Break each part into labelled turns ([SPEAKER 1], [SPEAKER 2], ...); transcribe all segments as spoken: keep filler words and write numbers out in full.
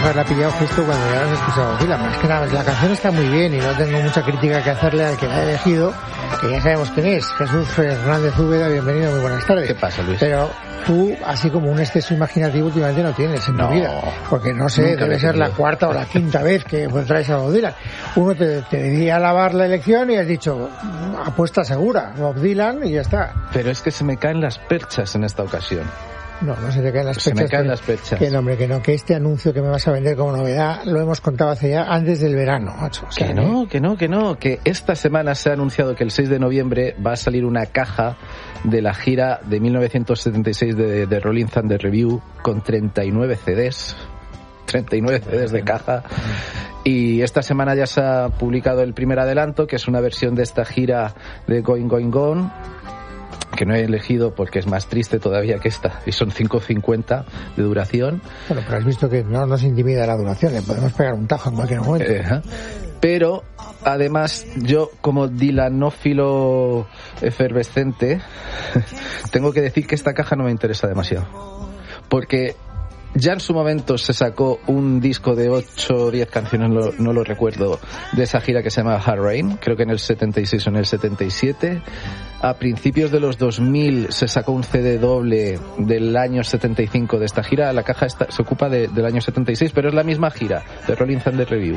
[SPEAKER 1] haberla pillado justo cuando ya has escuchado Dylan. Más que nada, la canción está muy bien y no tengo mucha crítica que hacerle al que la ha elegido, que ya sabemos quién es, Jesús Fernández Úbeda. Bienvenido, muy buenas tardes.
[SPEAKER 2] ¿Qué pasa, Luis?
[SPEAKER 1] Pero tú, así como un exceso imaginativo, últimamente no tienes en
[SPEAKER 2] no,
[SPEAKER 1] tu vida, porque no sé, debe ser la cuarta o la quinta vez que pues, traes a Bob Dylan. Uno te, te debía alabar la elección y has dicho, apuesta segura, Bob Dylan, y ya está.
[SPEAKER 2] Pero es que se me caen las perchas en esta ocasión.
[SPEAKER 1] No, no se te caen las perchas.
[SPEAKER 2] Se me caen
[SPEAKER 1] que,
[SPEAKER 2] las perchas.
[SPEAKER 1] Que no, hombre, que no, que este anuncio que me vas a vender como novedad lo hemos contado hace ya antes del verano, macho. O sea,
[SPEAKER 2] que no, que no, que no, que esta semana se ha anunciado que el seis de noviembre va a salir una caja de la gira de mil novecientos setenta y seis de, de Rolling Thunder Revue con treinta y nueve C Ds. treinta y nueve C Ds de caja. Y esta semana ya se ha publicado el primer adelanto, que es una versión de esta gira de Going, Going, Gone, que no he elegido porque es más triste todavía que esta, y son cinco cincuenta de duración.
[SPEAKER 1] Bueno, pero has visto que no nos intimida la duración, le podemos pegar un tajo en cualquier momento.
[SPEAKER 2] Eh, pero, además, yo como dilanófilo efervescente, tengo que decir que esta caja no me interesa demasiado. Porque ya en su momento se sacó un disco de ocho o diez canciones, no, no lo recuerdo, de esa gira que se llama Hard Rain, creo que en el setenta y seis o en el setenta y siete. A principios de los dos mil se sacó un C D doble del año setenta y cinco de esta gira. La caja está, se ocupa de, del año setenta y seis, pero es la misma gira de Rolling Thunder Revue.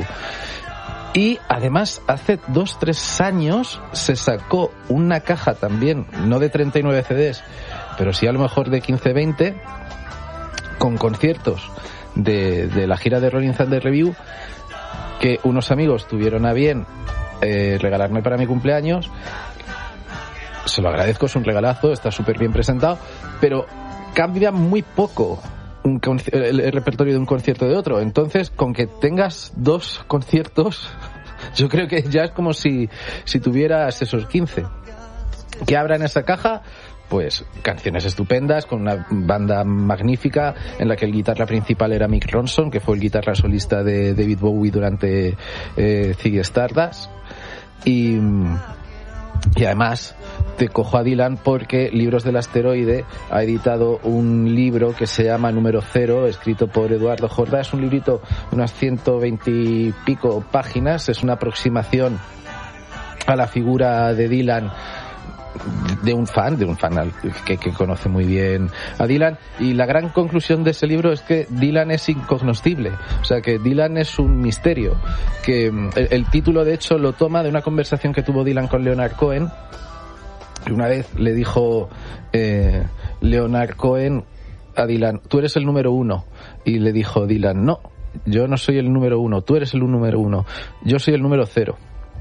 [SPEAKER 2] Y además hace dos, tres años se sacó una caja también, no de treinta y nueve C Ds, pero sí a lo mejor de quince, veinte, con conciertos de, de la gira de Rolling Thunder Revue, que unos amigos tuvieron a bien eh, regalarme para mi cumpleaños. Se lo agradezco, es un regalazo, está súper bien presentado, pero cambia muy poco un conci- el, el repertorio de un concierto de otro. Entonces, con que tengas dos conciertos, yo creo que ya es como si, si tuvieras esos quince. Que abran esa caja, pues canciones estupendas, con una banda magnífica, en la que el guitarra principal era Mick Ronson, que fue el guitarra solista de David Bowie durante eh, Ziggy Stardust. Y... Y además te cojo a Dylan porque Libros del Asteroide ha editado un libro que se llama Número Cero, escrito por Eduardo Jordá. Es un librito de unas ciento veinte y pico páginas. Es una aproximación a la figura de Dylan de un fan, de un fan que, que conoce muy bien a Dylan, y la gran conclusión de ese libro es que Dylan es incognoscible, o sea que Dylan es un misterio, que el, el título de hecho lo toma de una conversación que tuvo Dylan con Leonard Cohen. Una vez le dijo eh, Leonard Cohen a Dylan, tú eres el número uno, y le dijo Dylan, no, yo no soy el número uno, tú eres el número uno, yo soy el número cero.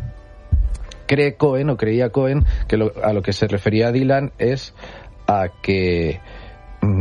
[SPEAKER 2] Cree Cohen, o creía Cohen, que lo, a lo que se refería a Dylan es a que mm,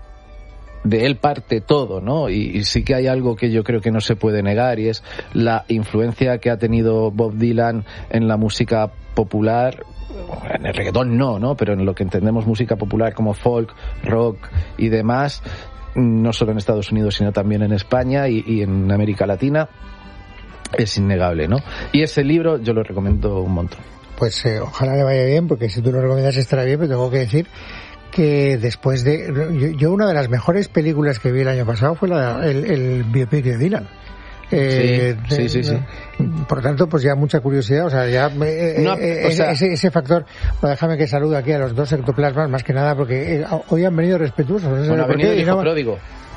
[SPEAKER 2] de él parte todo, ¿no? Y, y sí que hay algo que yo creo que no se puede negar, y es la influencia que ha tenido Bob Dylan en la música popular. En el reggaetón no, ¿no? Pero en lo que entendemos música popular como folk, rock y demás, no solo en Estados Unidos, sino también en España y, y en América Latina, es innegable, ¿no? Y ese libro yo lo recomiendo un montón.
[SPEAKER 1] Pues eh, ojalá le vaya bien, porque si tú lo recomiendas estará bien, pero tengo que decir que después de... Yo, yo una de las mejores películas que vi el año pasado fue la, el, el biopic de Dylan. Eh,
[SPEAKER 2] sí, de, sí, sí, sí.
[SPEAKER 1] Por tanto, pues ya mucha curiosidad, o sea, ya eh, no, eh, o sea, ese, ese factor. Bueno, déjame que salude aquí a los dos ectoplasmas, más que nada, porque eh, hoy han venido respetuosos. ¿No?
[SPEAKER 2] Bueno, ha venido el hijo no, pródigo.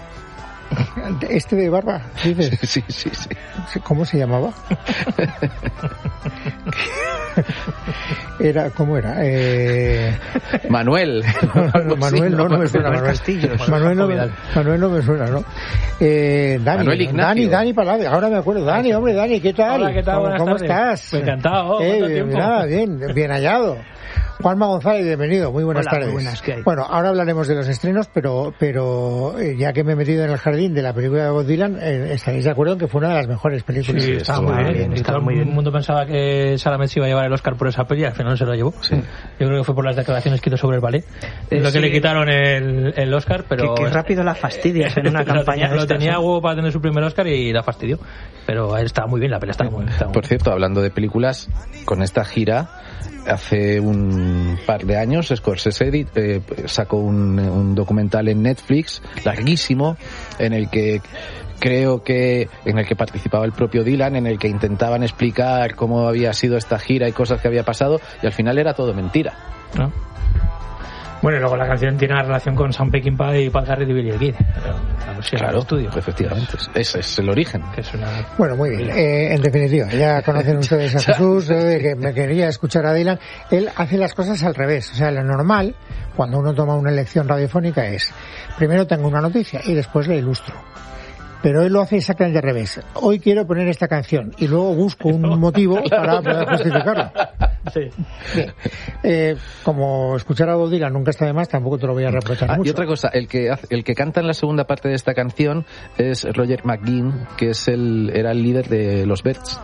[SPEAKER 1] Este de barba, dices.
[SPEAKER 2] Sí, sí, sí.
[SPEAKER 1] ¿Cómo se llamaba? Era, ¿cómo era? Eh...
[SPEAKER 2] Manuel.
[SPEAKER 1] No, Manuel no, no me suena. Manuel Castillos. Manuel no, Manuel no me suena, ¿no? Eh, Dani,
[SPEAKER 2] Manuel Ignacio.
[SPEAKER 1] Dani, Dani Palade, ahora me acuerdo. Dani, hombre, Dani, ¿qué tal?
[SPEAKER 3] Hola, ¿qué tal?
[SPEAKER 1] ¿Cómo, ¿cómo estás?
[SPEAKER 3] Encantado.
[SPEAKER 1] Eh, bien, nada, bien, bien hallado. Juanma González, bienvenido, muy buenas
[SPEAKER 3] Hola,
[SPEAKER 1] tardes.
[SPEAKER 3] Muy buenas, ¿qué hay?
[SPEAKER 1] Bueno, ahora hablaremos de los estrenos, pero pero eh, ya que me he metido en el jardín de la película de Bob Dylan, eh, estaréis de acuerdo en que fue una de las mejores películas.
[SPEAKER 3] Sí, sí, estaba muy bien, bien estaba muy bien. El mundo pensaba que Chalamet se iba a llevar el Oscar por esa peli y al final no se lo llevó. Sí. Yo creo que fue por las declaraciones que hizo sobre el ballet, eh, lo que sí. le quitaron el, el Oscar, pero...
[SPEAKER 4] Qué, qué rápido la fastidias en una campaña.
[SPEAKER 3] Lo tenía, tenía huevo para tener su primer Oscar y la fastidió, pero estaba muy bien, la peli estaba muy bien.
[SPEAKER 2] Por cierto, hablando de películas, con esta gira hace un un par de años Scorsese eh, sacó un, un documental en Netflix larguísimo en el que creo que en el que participaba el propio Dylan, en el que intentaban explicar cómo había sido esta gira y cosas que había pasado, y al final era todo mentira,
[SPEAKER 3] ¿no? Bueno, y luego la canción tiene una relación con Sam Peckinpah y Pat Garrett y Billy the Kid.
[SPEAKER 2] Claro, estudio. Efectivamente. Ese es el origen.
[SPEAKER 3] Que es una...
[SPEAKER 1] Bueno, muy bien. Eh, en definitiva, ya conocen ustedes a Jesús, de que me quería escuchar a Dylan. Él hace las cosas al revés. O sea, lo normal, cuando uno toma una elección radiofónica, es primero tengo una noticia y después la ilustro. Pero él lo hace exactamente al revés. Hoy quiero poner esta canción y luego busco un motivo para poder justificarlo.
[SPEAKER 3] Sí.
[SPEAKER 1] Bien. Eh, como escuchar a Bob Dylan nunca está de más, tampoco te lo voy a reprochar
[SPEAKER 2] ah,
[SPEAKER 1] mucho.
[SPEAKER 2] Y otra cosa, el que hace, el que canta en la segunda parte de esta canción es Roger McGuinn, que es el era el líder de los Byrds.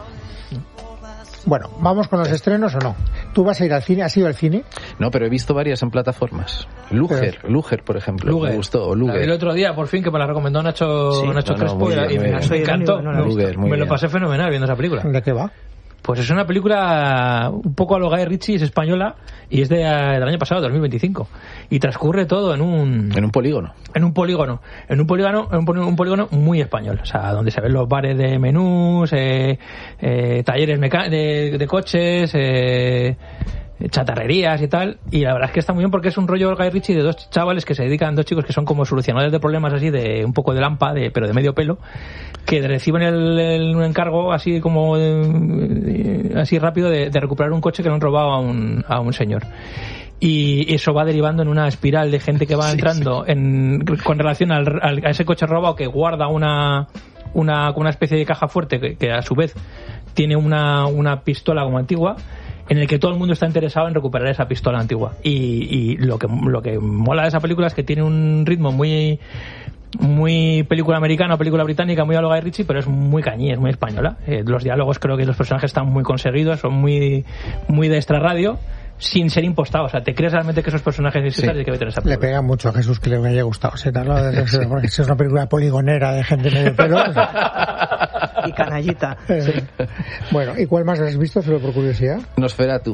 [SPEAKER 1] Bueno, ¿vamos con los estrenos o no? ¿Tú vas a ir al cine? ¿Has ido al cine?
[SPEAKER 2] No, pero he visto varias en plataformas. Luger, pero... Luger, por ejemplo, Luger. Me gustó. Luger.
[SPEAKER 3] El otro día, por fin, que me la recomendó Nacho, sí, Nacho no, Crespo no, y, y me, me encantó. No Luger, me bien. Lo pasé fenomenal viendo esa película.
[SPEAKER 1] ¿De qué va?
[SPEAKER 3] Pues es una película un poco a lo Guy Ritchie, es española y es de, del año pasado, dos mil veinticinco. Y transcurre todo en un...
[SPEAKER 2] En un polígono.
[SPEAKER 3] En un polígono. En un polígono, en un, un polígono muy español. O sea, donde se ven los bares de menús, eh, eh, talleres meca- de, de coches, eh, chatarrerías y tal. Y la verdad es que está muy bien porque es un rollo Guy Ritchie de dos chavales que se dedican, dos chicos que son como solucionadores de problemas así de un poco de lampa, de, pero de medio pelo, que reciben el, el un encargo así como de, así rápido de, de recuperar un coche que le han robado a un, a un señor. Y eso va derivando en una espiral de gente que va entrando sí, sí. En, con relación al, al, a ese coche robado que guarda una una, una especie de caja fuerte que, que a su vez tiene una, una pistola como antigua, en el que todo el mundo está interesado en recuperar esa pistola antigua. Y, y lo que lo que mola de esa película es que tiene un ritmo muy muy película americana o película británica, muy a lo Guy Ritchie, pero es muy cañí, es muy española. Eh, los diálogos, creo que los personajes están muy conseguidos, son muy muy de extrarradio, sin ser impostados. O sea, te crees realmente que esos personajes existan sí. Y que meter esa película.
[SPEAKER 1] Le pega mucho a Jesús que le haya gustado, ¿sí? Porque es una película poligonera de gente medio pelo. O sea.
[SPEAKER 4] Y canallita.
[SPEAKER 1] Eh, sí. Bueno, ¿y cuál más has visto, solo por curiosidad?
[SPEAKER 2] Nosferatu.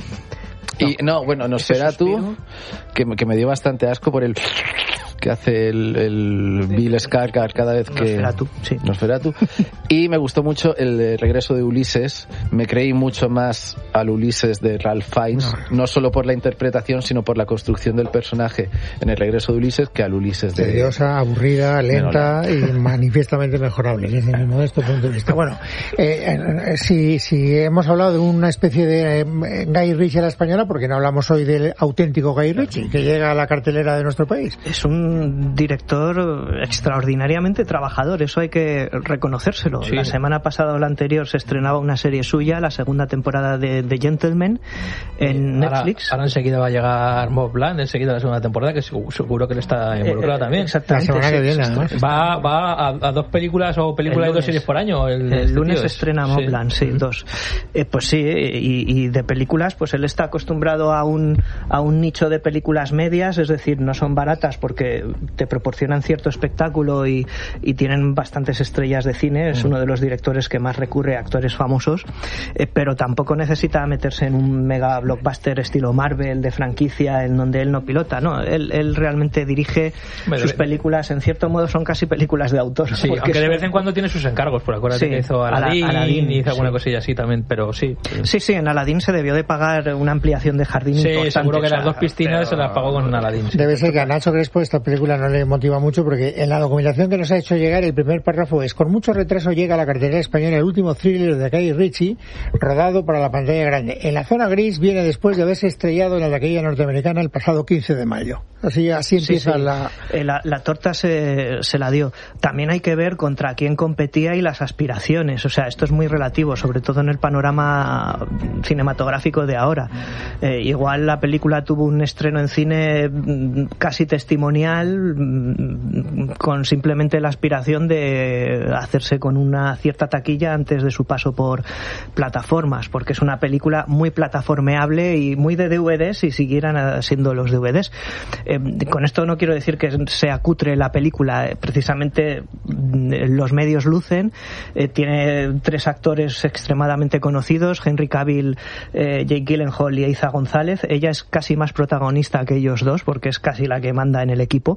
[SPEAKER 2] Y no, bueno, Nosferatu, que, que me dio bastante asco por el que hace el, el Bill Skarsgård cada vez que...
[SPEAKER 4] Nosferatu, sí.
[SPEAKER 2] Nosferatu. Y me gustó mucho el regreso de Ulises. Me creí mucho más al Ulises de Ralph Fiennes, no, no solo por la interpretación, sino por la construcción del personaje en el regreso de Ulises, que al Ulises de...
[SPEAKER 1] Tediosa, aburrida, lenta y manifiestamente mejorable desde mi modesto punto de vista. Bueno, eh, eh, si, si hemos hablado de una especie de eh, Guy Ritchie a la española, ¿por qué no hablamos hoy del auténtico Guy Ritchie que llega a la cartelera de nuestro país?
[SPEAKER 4] Es un director extraordinariamente trabajador, eso hay que reconocérselo. Sí. La semana pasada o la anterior se estrenaba una serie suya, la segunda temporada de, de Gentleman en
[SPEAKER 3] ahora,
[SPEAKER 4] Netflix.
[SPEAKER 3] Ahora enseguida va a llegar Bob Bland, enseguida la segunda temporada, que seguro que él está involucrado eh, también.
[SPEAKER 4] Exactamente.
[SPEAKER 1] La semana que viene, además.
[SPEAKER 3] Va, va a, a dos películas o películas de dos series por año. El,
[SPEAKER 4] el
[SPEAKER 3] este
[SPEAKER 4] lunes
[SPEAKER 3] se
[SPEAKER 4] estrena Bob Bland, sí, sí, dos. Eh, pues sí, y, y de películas, pues él está acostumbrado a un, a un nicho de películas medias, es decir, no son baratas porque te proporcionan cierto espectáculo y, y tienen bastantes estrellas de cine, es uno de los directores que más recurre a actores famosos, eh, pero tampoco necesita meterse en un mega blockbuster estilo Marvel de franquicia en donde él no pilota, no, él, él realmente dirige bueno, sus películas, en cierto modo son casi películas de autor.
[SPEAKER 3] Sí, aunque de vez en cuando tiene sus encargos, por acuérdate sí, que hizo Aladdin, Aladdin y hizo alguna sí. cosilla así también, pero sí.
[SPEAKER 4] Sí, sí, en Aladdin se debió de pagar una ampliación de jardín
[SPEAKER 3] sí,
[SPEAKER 4] importante.
[SPEAKER 3] Sí, seguro que
[SPEAKER 4] o sea,
[SPEAKER 3] las dos piscinas pero... se las pagó con Aladdin. Sí.
[SPEAKER 1] Debe ser que a Nacho Crespo esta película no le motiva mucho porque en la documentación que nos ha hecho llegar el primer párrafo es: con mucho retraso llega a la cartelera española el último thriller de Guy Ritchie rodado para la pantalla grande. En la zona gris viene después de haberse estrellado en la taquilla norteamericana el pasado quince de mayo. Así, así empieza
[SPEAKER 4] sí, sí.
[SPEAKER 1] La...
[SPEAKER 4] Eh, la... La torta se, se la dio. También hay que ver contra quién competía y las aspiraciones. O sea, esto es muy relativo, sobre todo en el panorama cinematográfico de ahora. Eh, igual la película tuvo un estreno en cine casi testimonial final con simplemente la aspiración de hacerse con una cierta taquilla antes de su paso por plataformas, porque es una película muy plataformeable y muy de D V Ds si siguieran siendo los D V Ds. Eh, con esto no quiero decir que sea cutre la película, precisamente los medios lucen, eh, tiene tres actores extremadamente conocidos, Henry Cavill, eh, Jake Gyllenhaal y Eiza González. Ella es casi más protagonista que ellos dos porque es casi la que manda en el equipo,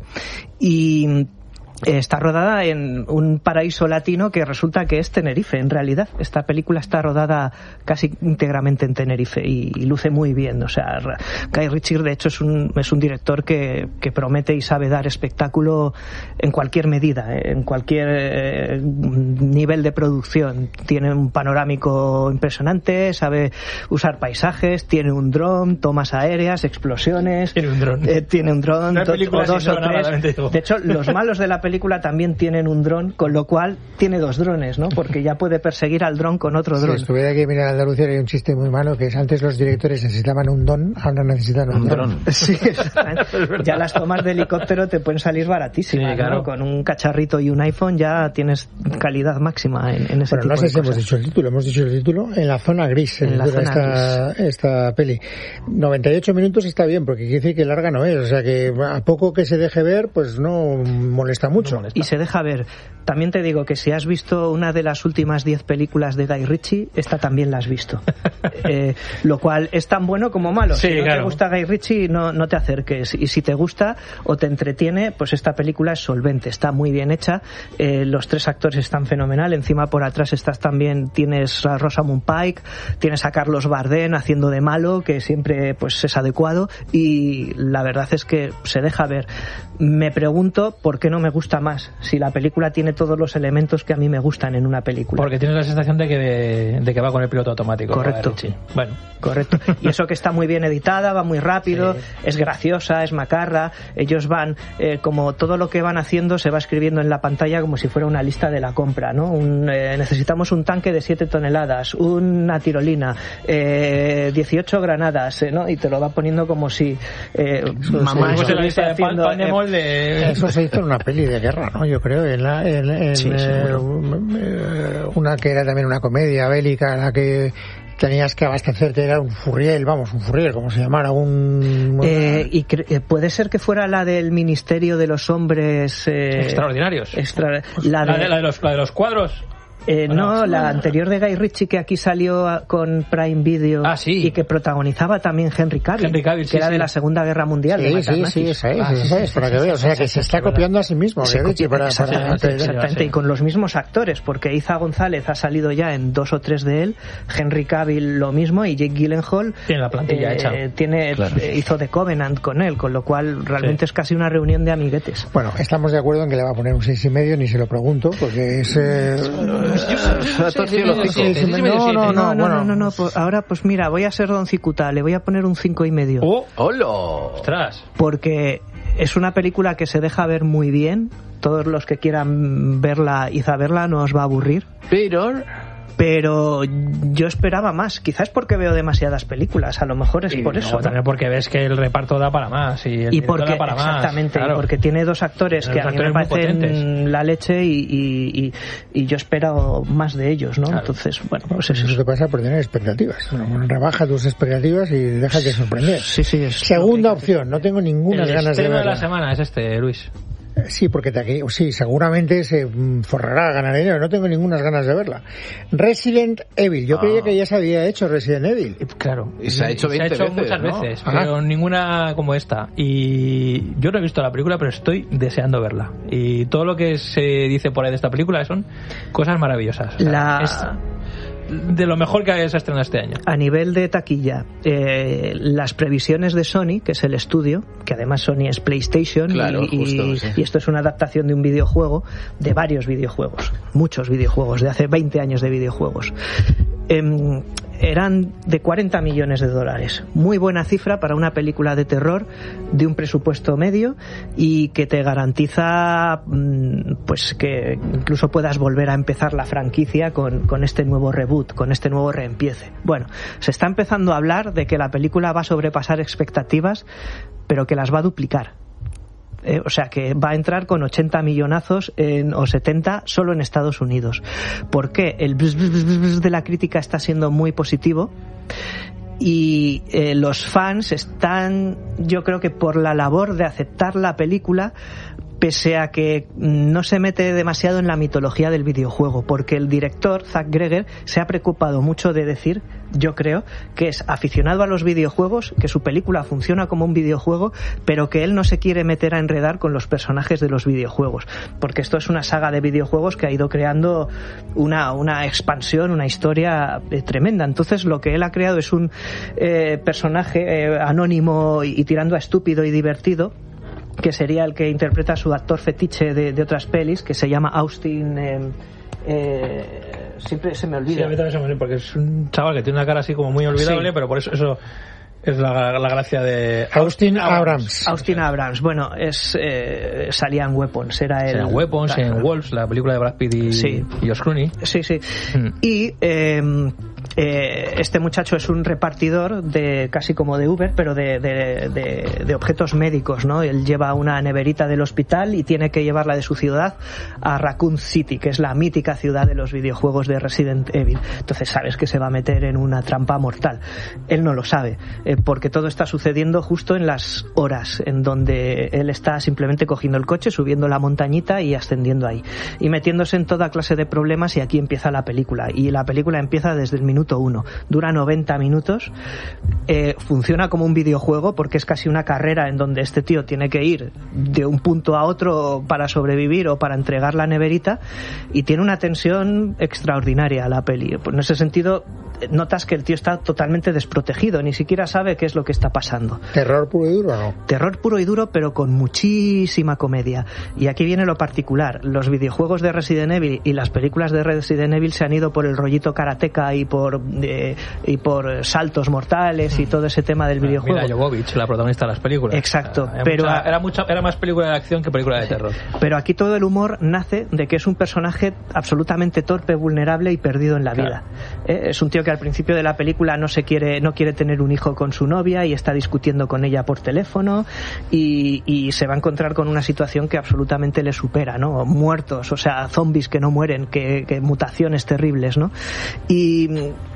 [SPEAKER 4] y está rodada en un paraíso latino que resulta que es Tenerife. En realidad esta película está rodada casi íntegramente en Tenerife y, y luce muy bien. O sea, Guy Ritchie de hecho es un, es un director que, que promete y sabe dar espectáculo en cualquier medida, en cualquier eh, nivel de producción. Tiene un panorámico impresionante, sabe usar paisajes, tiene un dron, tomas aéreas, explosiones,
[SPEAKER 3] tiene un dron,
[SPEAKER 4] eh, tiene un dron,
[SPEAKER 3] do,
[SPEAKER 4] dos o tres. De hecho, los malos de la película también tienen un dron, con lo cual tiene dos drones, ¿no? Porque ya puede perseguir al dron con otro dron.
[SPEAKER 1] Si estuviera aquí, mira, en Andalucía hay un chiste muy malo que es: antes los directores necesitaban un don, ahora necesitan un, un dron. dron.
[SPEAKER 4] Sí, ya las tomas de helicóptero te pueden salir baratísimas, sí, claro. ¿no? Con un cacharrito y un iPhone ya tienes calidad máxima en, en ese
[SPEAKER 1] bueno,
[SPEAKER 4] tipo
[SPEAKER 1] no sé
[SPEAKER 4] de
[SPEAKER 1] si
[SPEAKER 4] cosas.
[SPEAKER 1] Hemos dicho el título, hemos dicho el título En la zona gris, en la zona esta, gris. esta peli. noventa y ocho minutos está bien, porque quiere decir que larga no es, o sea que a poco que se deje ver, pues no molesta mucho.
[SPEAKER 4] Y se deja ver. También te digo que si has visto una de las últimas diez películas de Guy Ritchie, esta también la has visto. eh, lo cual es tan bueno como malo.
[SPEAKER 3] Sí,
[SPEAKER 4] si no
[SPEAKER 3] claro.
[SPEAKER 4] te gusta Guy Ritchie, no, no te acerques. Y si te gusta o te entretiene, pues esta película es solvente, está muy bien hecha. Eh, los tres actores están fenomenal. Encima por atrás estás también, tienes a Rosamund Pike, tienes a Carlos Bardem haciendo de malo, que siempre pues es adecuado, y la verdad es que se deja ver. Me pregunto por qué no me gusta más, si la película tiene todos los elementos que a mí me gustan en una película.
[SPEAKER 3] Porque tienes la sensación de que, de que va con el piloto automático.
[SPEAKER 4] Correcto.
[SPEAKER 3] Bueno,
[SPEAKER 4] correcto. Y eso que está muy bien editada, va muy rápido, sí. Es graciosa, es macarra. Ellos van, eh, como todo lo que van haciendo se va escribiendo en la pantalla como si fuera una lista de la compra, ¿no? Un, eh, necesitamos un tanque de siete toneladas, una tirolina, eh, dieciocho granadas, eh, ¿no? Y te lo va poniendo como si eh, mamá estuviese haciendo...
[SPEAKER 3] Pan de molde.
[SPEAKER 1] Eso se hizo en una peli de guerra, ¿no? Yo creo, en, la, en, en
[SPEAKER 4] sí,
[SPEAKER 1] eh, una que era también una comedia bélica en la que tenías que abastecerte, era un furriel, vamos, un furriel, como se llamara, un...
[SPEAKER 4] Eh, y cre- puede ser que fuera la del Ministerio de los Hombres... Eh,
[SPEAKER 3] Extraordinarios.
[SPEAKER 4] Extra-
[SPEAKER 3] la, de, la, de, la, de los, la de los cuadros...
[SPEAKER 4] Eh, no, no, la anterior de Guy Ritchie que aquí salió con Prime Video
[SPEAKER 3] ah, sí.
[SPEAKER 4] y que protagonizaba también Henry Cavill,
[SPEAKER 3] Henry Cavill
[SPEAKER 4] que
[SPEAKER 3] sí,
[SPEAKER 4] era
[SPEAKER 3] sí.
[SPEAKER 4] de la Segunda Guerra Mundial.
[SPEAKER 1] Sí,
[SPEAKER 4] de
[SPEAKER 1] sí, sí, esa es,
[SPEAKER 3] ah,
[SPEAKER 1] esa es, para que veas, o sea que se está copiando a sí mismo,
[SPEAKER 4] se
[SPEAKER 1] Ritchie, para,
[SPEAKER 4] exactamente,
[SPEAKER 1] para...
[SPEAKER 4] exactamente, y con los mismos actores, porque Eiza González ha salido ya en dos o tres de él, Henry Cavill lo mismo, y Jake Gyllenhaal
[SPEAKER 3] tiene la plantilla
[SPEAKER 4] eh,
[SPEAKER 3] hecha.
[SPEAKER 4] Tiene,
[SPEAKER 2] claro.
[SPEAKER 4] eh, hizo The Covenant con él, con lo cual realmente sí. Es casi una reunión de amiguetes.
[SPEAKER 1] Bueno, estamos de acuerdo en que le va a poner un seis y medio, ni se lo pregunto, porque es... Eh...
[SPEAKER 4] No, no, no, no, no, no, no, pues ahora pues mira, voy a ser Don Cicuta, le voy a poner un cinco y medio.
[SPEAKER 3] ¡Oh!
[SPEAKER 2] ¡Hola!
[SPEAKER 3] ¡Ostras!
[SPEAKER 4] Porque es una película que se deja ver muy bien, todos los que quieran verla y saberla no os va a aburrir.
[SPEAKER 2] Pero...
[SPEAKER 4] Pero yo esperaba más, quizás porque veo demasiadas películas, a lo mejor es
[SPEAKER 3] y
[SPEAKER 4] por
[SPEAKER 3] no,
[SPEAKER 4] eso.
[SPEAKER 3] También porque ves que el reparto da para más y el
[SPEAKER 4] y porque
[SPEAKER 3] da para
[SPEAKER 4] exactamente,
[SPEAKER 3] más, claro.
[SPEAKER 4] Y porque tiene dos actores
[SPEAKER 3] Los
[SPEAKER 4] que a mí me parecen la leche y, y, y, y yo espero más de ellos, ¿no? Claro. Entonces, bueno, pues
[SPEAKER 1] eso. Eso te pasa por tener expectativas. Bueno, rebaja tus expectativas y déjate sorprender.
[SPEAKER 4] Sí, sí. Es
[SPEAKER 1] Segunda opción, no tengo ninguna ganas de verla.
[SPEAKER 3] El de la semana es este, Luis.
[SPEAKER 1] Sí, porque te aquí, sí, seguramente se forrará a ganar dinero. No tengo ninguna ganas de verla. Resident Evil. Yo ah. creía que ya se había hecho Resident Evil.
[SPEAKER 3] Claro.
[SPEAKER 2] Y se ha hecho veinte
[SPEAKER 3] se ha hecho
[SPEAKER 2] veces,
[SPEAKER 3] muchas
[SPEAKER 2] ¿no?
[SPEAKER 3] veces, pero ninguna como esta. Y yo no he visto la película, pero estoy deseando verla. Y todo lo que se dice por ahí de esta película son cosas maravillosas. O sea,
[SPEAKER 4] la...
[SPEAKER 3] es de lo mejor que se ha estrenado este año.
[SPEAKER 4] A nivel de taquilla, eh, las previsiones de Sony, que es el estudio, que además Sony es PlayStation,
[SPEAKER 2] claro,
[SPEAKER 4] y,
[SPEAKER 2] justo,
[SPEAKER 4] y,
[SPEAKER 2] sí.
[SPEAKER 4] y esto es una adaptación de un videojuego, de varios videojuegos, muchos videojuegos, de hace veinte años de videojuegos. Eh, eran de cuarenta millones de dólares. Muy buena cifra para una película de terror de un presupuesto medio y que te garantiza pues que incluso puedas volver a empezar la franquicia con, con este nuevo reboot, con este nuevo reempiece. Bueno, se está empezando a hablar de que la película va a sobrepasar expectativas, pero que las va a duplicar. Eh, o sea que va a entrar con ochenta millonazos en, o setenta solo en Estados Unidos. ¿Por qué? El bzz, bzz, bzz, bzz de la crítica está siendo muy positivo y eh, los fans están, yo creo que por la labor de aceptar la película, pese a que no se mete demasiado en la mitología del videojuego, porque el director, Zack Greger, se ha preocupado mucho de decir, yo creo, que es aficionado a los videojuegos, que su película funciona como un videojuego, pero que él no se quiere meter a enredar con los personajes de los videojuegos, porque esto es una saga de videojuegos que ha ido creando una, una expansión, una historia eh, tremenda. Entonces lo que él ha creado es un eh, personaje eh, anónimo y, y tirando a estúpido y divertido, que sería el que interpreta a su actor fetiche de, de otras pelis, que se llama Austin eh, eh, siempre se me olvida.
[SPEAKER 3] Sí, a mí también se me olvida, porque es un chaval que tiene una cara así como muy olvidable, sí. Pero por eso eso es la, la gracia de
[SPEAKER 1] Austin Abrams.
[SPEAKER 4] Austin Abrams, bueno, es eh, salía en Weapons, era el
[SPEAKER 3] en Weapons, en Wolves, la película de Brad Pitt y,
[SPEAKER 4] sí.
[SPEAKER 3] y Josh Clooney.
[SPEAKER 4] Sí, sí. Hmm. Y eh, eh, este muchacho es un repartidor de casi como de Uber, pero de, de, de, de objetos médicos, ¿no? Él lleva una neverita del hospital y tiene que llevarla de su ciudad a Raccoon City, que es la mítica ciudad de los videojuegos de Resident Evil. Entonces sabes que se va a meter en una trampa mortal. Él no lo sabe, eh, porque todo está sucediendo justo en las horas en donde él está simplemente cogiendo el coche, subiendo la montañita y ascendiendo ahí, y metiéndose en toda clase de problemas, y aquí empieza la película. Y la película empieza desde el minuto uno, dura noventa minutos, eh, funciona como un videojuego porque es casi una carrera en donde este tío tiene que ir de un punto a otro para sobrevivir o para entregar la neverita, y tiene una tensión extraordinaria la peli. Pues en ese sentido notas que el tío está totalmente desprotegido, ni siquiera sabe qué es lo que está pasando.
[SPEAKER 1] ¿Terror puro y duro o no?
[SPEAKER 4] Terror puro y duro, pero con muchísima comedia. Y aquí viene lo particular: los videojuegos de Resident Evil y las películas de Resident Evil se han ido por el rollito karateka y por eh, y por saltos mortales y todo ese tema del videojuego.
[SPEAKER 3] Mira, Jovovich, la protagonista de las películas.
[SPEAKER 4] Exacto,
[SPEAKER 3] era
[SPEAKER 4] pero
[SPEAKER 3] mucha, era mucha era más película de acción que película de terror.
[SPEAKER 4] Pero aquí todo el humor nace de que es un personaje absolutamente torpe, vulnerable y perdido en la
[SPEAKER 3] claro.
[SPEAKER 4] vida. Eh, es un tío que al principio de la película no se quiere no quiere tener un hijo con su novia y está discutiendo con ella por teléfono, y, y se va a encontrar con una situación que absolutamente le supera, ¿no? Muertos, o sea, zombies que no mueren, que, que mutaciones terribles, ¿no? Y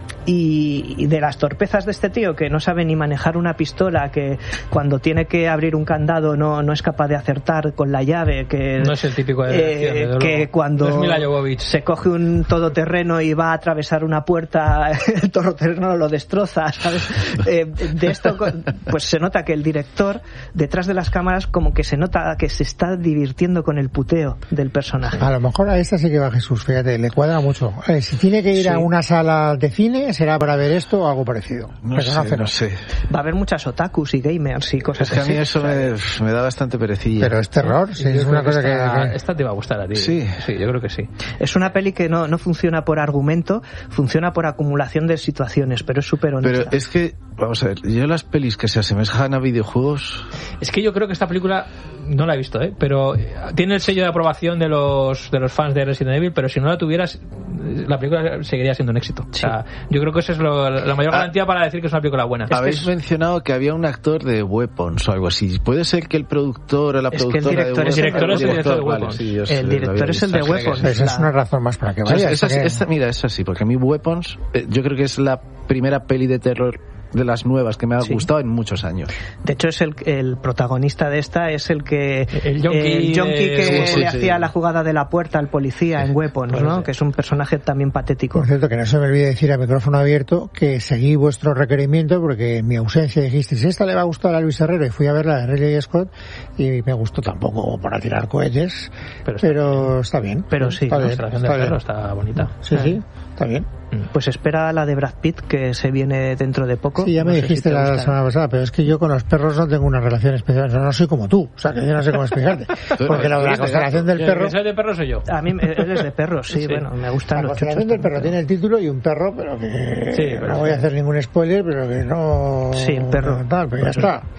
[SPEAKER 4] y de las torpezas de este tío, que no sabe ni manejar una pistola, que cuando tiene que abrir un candado no, no es capaz de acertar con la llave, que
[SPEAKER 3] no es el típico de
[SPEAKER 4] eh, acción, que cuando
[SPEAKER 3] no es
[SPEAKER 4] se coge un todoterreno y va a atravesar una puerta, el todoterreno lo destroza, ¿sabes? Eh, de esto pues se nota que el director detrás de las cámaras como que se nota que se está divirtiendo con el puteo del personaje.
[SPEAKER 1] A lo mejor a esta sí que va Jesús, fíjate, le cuadra mucho. Eh, si tiene que ir sí. a una sala de cine, será para ver esto o algo parecido.
[SPEAKER 2] No sé, no, no sé.
[SPEAKER 4] Va a haber muchas otakus y gamers y cosas así.
[SPEAKER 2] Es que a mí eso me, me da bastante perecilla.
[SPEAKER 1] Pero es terror, sí, es una cosa que,
[SPEAKER 3] esta,
[SPEAKER 1] que...
[SPEAKER 3] Esta te va a gustar a ti.
[SPEAKER 2] Sí.
[SPEAKER 3] Sí, yo creo que sí.
[SPEAKER 4] Es una peli que no, no funciona por argumento, funciona por acumulación de situaciones, pero es súper honesta.
[SPEAKER 2] Pero es que, vamos a ver, yo las pelis que se asemejan a videojuegos...
[SPEAKER 3] Es que yo creo que esta película, no la he visto, ¿eh? Pero tiene el sello de aprobación de los, de los fans de Resident Evil, pero si no la tuvieras, la película seguiría siendo un éxito. Sí. O sea, yo creo que esa es lo, la mayor garantía ah, para decir que es una película buena.
[SPEAKER 2] Habéis
[SPEAKER 3] es
[SPEAKER 2] mencionado que había un actor de Weapons o algo así. ¿Puede ser que el productor o la
[SPEAKER 4] es
[SPEAKER 2] productora
[SPEAKER 4] que el
[SPEAKER 2] de
[SPEAKER 3] director es el director de Weapons?
[SPEAKER 2] Vale, sí, yo
[SPEAKER 4] el director es el de Weapons.
[SPEAKER 1] Esa es una razón más para que vaya.
[SPEAKER 2] Esa, esa, esa, mira, es así, porque a mí Weapons, eh, yo creo que es la primera peli de terror de las nuevas que me ha sí. gustado en muchos años.
[SPEAKER 4] De hecho es el, el protagonista de esta es el que
[SPEAKER 3] el yonki,
[SPEAKER 4] el yonki que
[SPEAKER 3] sí,
[SPEAKER 4] sí, le
[SPEAKER 3] sí.
[SPEAKER 4] hacía la jugada de la puerta al policía sí. en Weapons, pues ¿no? Sí. Que es un personaje también patético.
[SPEAKER 1] Por cierto, que no se me olvide decir a micrófono abierto que seguí vuestro requerimiento, porque en mi ausencia dijisteis, esta le va a gustar a Luis Herrero, y fui a ver la de Ridley Scott y me gustó tampoco para tirar cohetes, pero está, pero bien. está bien.
[SPEAKER 4] Pero sí,
[SPEAKER 1] está
[SPEAKER 3] la
[SPEAKER 1] bien,
[SPEAKER 3] instalación
[SPEAKER 1] está
[SPEAKER 3] del perro
[SPEAKER 1] bien.
[SPEAKER 3] está bonita.
[SPEAKER 1] Sí, sí, sí, está bien.
[SPEAKER 4] Pues espera la de Brad Pitt, que se viene dentro de poco.
[SPEAKER 1] Sí, ya me
[SPEAKER 4] no
[SPEAKER 1] dijiste
[SPEAKER 4] si
[SPEAKER 1] la semana pasada, pero es que yo con los perros no tengo una relación especial. No, no soy como tú, o sea, que yo no sé cómo explicarte. Porque la, la constelación del perro...
[SPEAKER 3] ¿El de perro soy yo?
[SPEAKER 4] A mí él es de perros, sí, sí. Bueno, me gustan
[SPEAKER 1] la
[SPEAKER 4] los chuchos.
[SPEAKER 1] La constelación del perro tiene el título y un perro, pero que...
[SPEAKER 3] Sí, pero
[SPEAKER 1] no voy a hacer ningún spoiler, pero que no...
[SPEAKER 4] Sí, el perro.
[SPEAKER 1] Tal, pero ya está.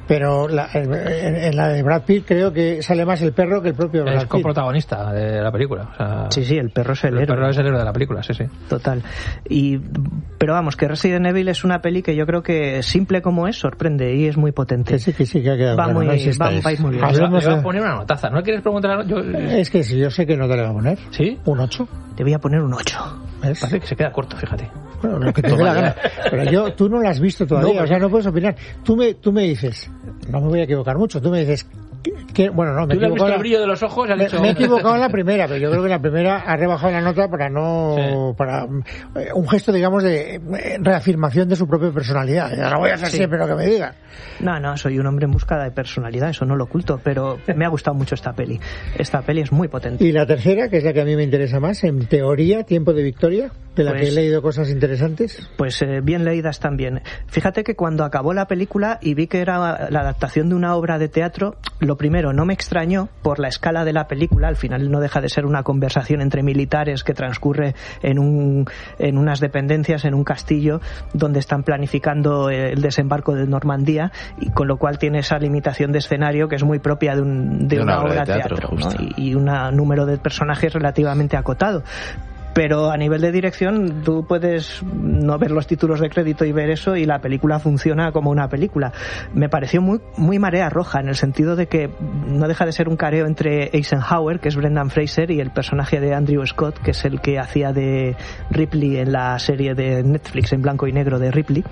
[SPEAKER 1] Pero la, en, en la de Brad Pitt creo que sale más el perro que el propio Brad Pitt.
[SPEAKER 3] Es coprotagonista de la película. O sea,
[SPEAKER 4] sí, sí, el perro es el,
[SPEAKER 3] el
[SPEAKER 4] héroe.
[SPEAKER 3] El perro es el héroe de la película, sí, sí.
[SPEAKER 4] Total. Y, pero vamos, que Resident Evil es una peli que yo creo que simple como es, sorprende y es muy potente.
[SPEAKER 1] Que sí, que sí, que ha quedado
[SPEAKER 4] va,
[SPEAKER 1] claro,
[SPEAKER 4] muy,
[SPEAKER 1] no
[SPEAKER 4] va, va muy bien.
[SPEAKER 3] Le voy a poner una notaza. ¿No quieres preguntar? Yo...
[SPEAKER 1] Es que yo sé que no te le voy a poner.
[SPEAKER 3] ¿Sí?
[SPEAKER 1] Un ocho.
[SPEAKER 4] Te voy a poner un ocho.
[SPEAKER 1] ¿Ves?
[SPEAKER 3] Parece que se queda corto, fíjate.
[SPEAKER 1] Bueno, lo que te dé la gana. Pero yo, tú no lo has visto todavía, no, o sea, no puedes opinar. Tú me, tú me dices, no me voy a equivocar mucho, tú me dices, que, que, bueno, no, me
[SPEAKER 3] ¿Tú le has visto
[SPEAKER 1] la,
[SPEAKER 3] el brillo de los ojos?
[SPEAKER 1] Me,
[SPEAKER 3] dicho...
[SPEAKER 1] me he equivocado en la primera, pero yo creo que en la primera ha rebajado la nota para no, sí. para eh, un gesto, digamos, de eh, reafirmación de su propia personalidad. Ya no voy a hacer sí. siempre lo que me digan.
[SPEAKER 4] No, no, soy un hombre en busca de personalidad, eso no lo oculto, pero me ha gustado mucho esta peli. Esta peli es muy potente.
[SPEAKER 1] Y la tercera, que es la que a mí me interesa más, en teoría, Tiempo de Victoria, de la pues, que he leído cosas interesantes.
[SPEAKER 4] Pues eh, bien leídas también. Fíjate que cuando acabó la película y vi que era la adaptación de una obra de teatro, lo primero, no me extrañó por la escala de la película, al final no deja de ser una conversación entre militares que transcurre en, un, en unas dependencias, en un castillo, donde están planificando el desembarco de Normandía, y con lo cual tiene esa limitación de escenario que es muy propia de, un, de, de una, una obra de teatro, teatro ¿no? y, y un número de personajes relativamente acotado. Pero a nivel de dirección tú puedes no ver los títulos de crédito y ver eso y la película funciona como una película. Me pareció muy muy marea roja en el sentido de que no deja de ser un careo entre Eisenhower, que es Brendan Fraser, y el personaje de Andrew Scott, que es el que hacía de Ripley en la serie de Netflix en blanco y negro de Ripley,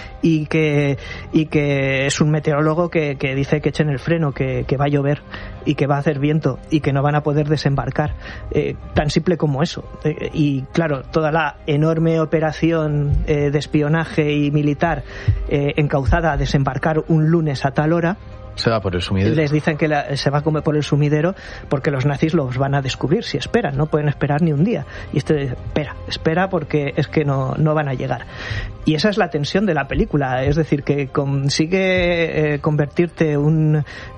[SPEAKER 4] y que y que es un meteorólogo que, que dice que echen el freno, que, que va a llover y que va a hacer viento y que no van a poder desembarcar. Eh, tan simple como eso. Eh, y claro, toda la enorme operación eh, de espionaje y militar eh, encauzada a desembarcar un lunes a tal hora,
[SPEAKER 2] se va por el sumidero.
[SPEAKER 4] Les dicen que la, se va a comer por el sumidero porque los nazis los van a descubrir si esperan, no pueden esperar ni un día. Y este dice, espera, espera porque es que no, no van a llegar. Y esa es la tensión de la película, es decir, que consigue eh, convertirte un,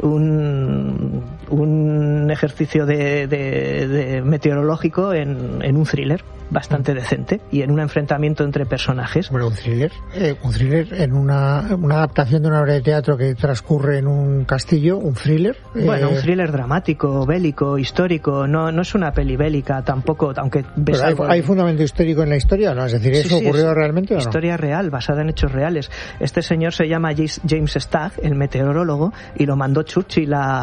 [SPEAKER 4] un, un ejercicio de, de, de meteorológico en, en un thriller bastante decente y en un enfrentamiento entre personajes.
[SPEAKER 1] Bueno, un thriller, eh, un thriller en una, una adaptación de una obra de teatro que transcurre en un castillo, un thriller.
[SPEAKER 4] Bueno,
[SPEAKER 1] eh...
[SPEAKER 4] un thriller dramático, bélico, histórico, no, no es una peli bélica tampoco, aunque ves
[SPEAKER 1] ¿Pero hay,
[SPEAKER 4] algo...
[SPEAKER 1] hay fundamento histórico en la historia, ¿no? Es decir, ¿eso sí, sí, ocurrió realmente o no?
[SPEAKER 4] Historia real, basada en hechos reales. Este señor se llama James Stagg, el meteorólogo, y lo mandó Churchill a,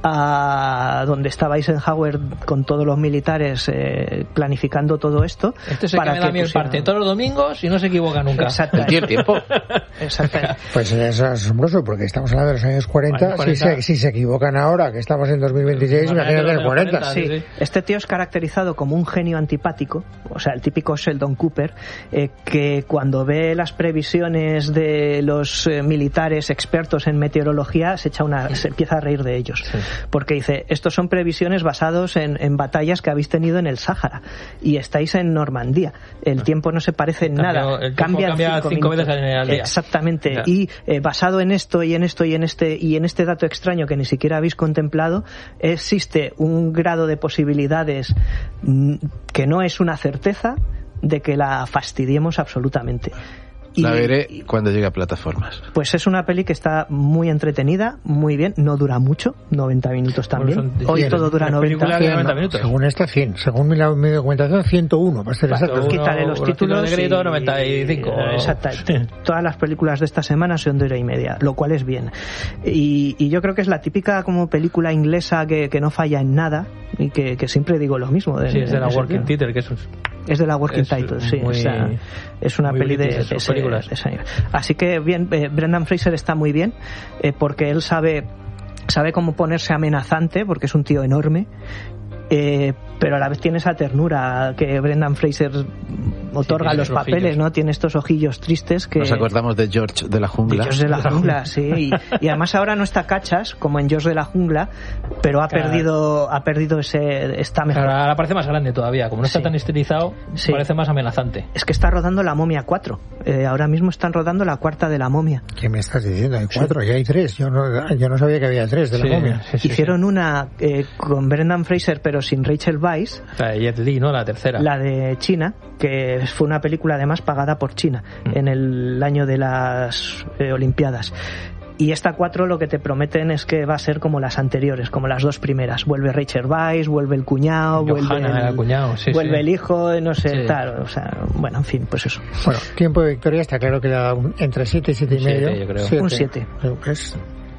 [SPEAKER 4] a donde estaba Eisenhower con todos los militares eh, planificando todo esto.
[SPEAKER 3] Este es el para que me da mi parte todos los domingos y no se equivoca nunca.
[SPEAKER 2] ¿Tiene el tiempo?
[SPEAKER 4] Exactamente.
[SPEAKER 1] Pues es asombroso porque estamos hablando de los años cuarenta. Bueno, cuarenta. Si, se, si se equivocan ahora, que estamos en dos mil veintiséis, imagínate en cuarenta.
[SPEAKER 4] Sí. Sí. Este tío es caracterizado como un genio antipático, o sea, el típico Sheldon Cooper, eh, que cuando ve las previsiones de los eh, militares expertos en meteorología se echa una, se empieza a reír de ellos. Sí. Porque dice, estos son previsiones basados en, en batallas que habéis tenido en el Sáhara y estáis en Normandía. El tiempo no se parece en nada.
[SPEAKER 3] El cambia cambia cinco, cinco veces al día.
[SPEAKER 4] Exactamente.
[SPEAKER 3] Ya.
[SPEAKER 4] Y eh, basado en esto y en esto y en este y en este dato extraño que ni siquiera habéis contemplado, existe un grado de posibilidades mm, que no es una certeza de que la fastidiemos absolutamente.
[SPEAKER 2] Y, la veré cuando llegue a plataformas.
[SPEAKER 4] Pues es una peli que está muy entretenida, muy bien, no dura mucho, noventa minutos también. Bueno, hoy todo dura noventa,
[SPEAKER 3] noventa minutos.
[SPEAKER 1] Según esta cien, según mi, mi documentación ciento uno, para ser exacto.
[SPEAKER 4] Quítale los títulos
[SPEAKER 3] de crédito, noventa y cinco.
[SPEAKER 4] Exactamente. Todas las películas de esta semana son de hora y media, lo cual es bien. Y, y yo creo que es la típica como película inglesa que, que no falla en nada y que, que siempre digo lo mismo.
[SPEAKER 3] De, sí, es de la Working Title, que es un...
[SPEAKER 4] Es de la Working
[SPEAKER 3] es
[SPEAKER 4] Title, sí.
[SPEAKER 3] Muy,
[SPEAKER 4] o sea, es una peli de, de,
[SPEAKER 3] ese, películas.
[SPEAKER 4] de ese año. Así que bien, eh, Brendan Fraser está muy bien eh, porque él sabe sabe cómo ponerse amenazante porque es un tío enorme. Eh, pero a la vez tiene esa ternura que Brendan Fraser otorga sí, los papeles, ojillos. ¿no? Tiene estos ojillos tristes que...
[SPEAKER 2] Nos acordamos de George de la Jungla.
[SPEAKER 4] De George de la Jungla, sí. Y, y además ahora no está cachas, como en George de la Jungla, pero ha claro. perdido ha perdido ese... Está mejor.
[SPEAKER 3] Claro, ahora parece más grande todavía. Como no está sí. tan estilizado, sí. parece más amenazante.
[SPEAKER 4] Es que está rodando La Momia cuatro. Eh, ahora mismo están rodando la cuarta de La Momia.
[SPEAKER 1] ¿Qué me estás diciendo? Hay cuatro, sí. ya hay tres. Yo no, yo no sabía que había tres de La
[SPEAKER 3] sí,
[SPEAKER 1] Momia.
[SPEAKER 3] Sí, sí,
[SPEAKER 4] Hicieron
[SPEAKER 3] sí.
[SPEAKER 4] una eh, con Brendan Fraser, pero sin Rachel Weisz.
[SPEAKER 3] La de Jet Li, ¿no? La tercera.
[SPEAKER 4] La de China, que fue una película además pagada por China mm. en el año de las eh, Olimpiadas. Y esta cuatro lo que te prometen es que va a ser como las anteriores, como las dos primeras. Vuelve Rachel Weisz, vuelve el cuñado,
[SPEAKER 3] Johanna,
[SPEAKER 4] vuelve, el,
[SPEAKER 3] el cuñado, sí,
[SPEAKER 4] vuelve
[SPEAKER 3] sí.
[SPEAKER 4] el hijo, no sé,
[SPEAKER 3] Sí.
[SPEAKER 4] tal. O sea, bueno, en fin, pues eso.
[SPEAKER 1] Bueno, tiempo de victoria está claro que era un- entre siete y siete y
[SPEAKER 3] Siete,
[SPEAKER 1] medio.
[SPEAKER 3] yo creo.
[SPEAKER 4] Un siete.
[SPEAKER 1] Es-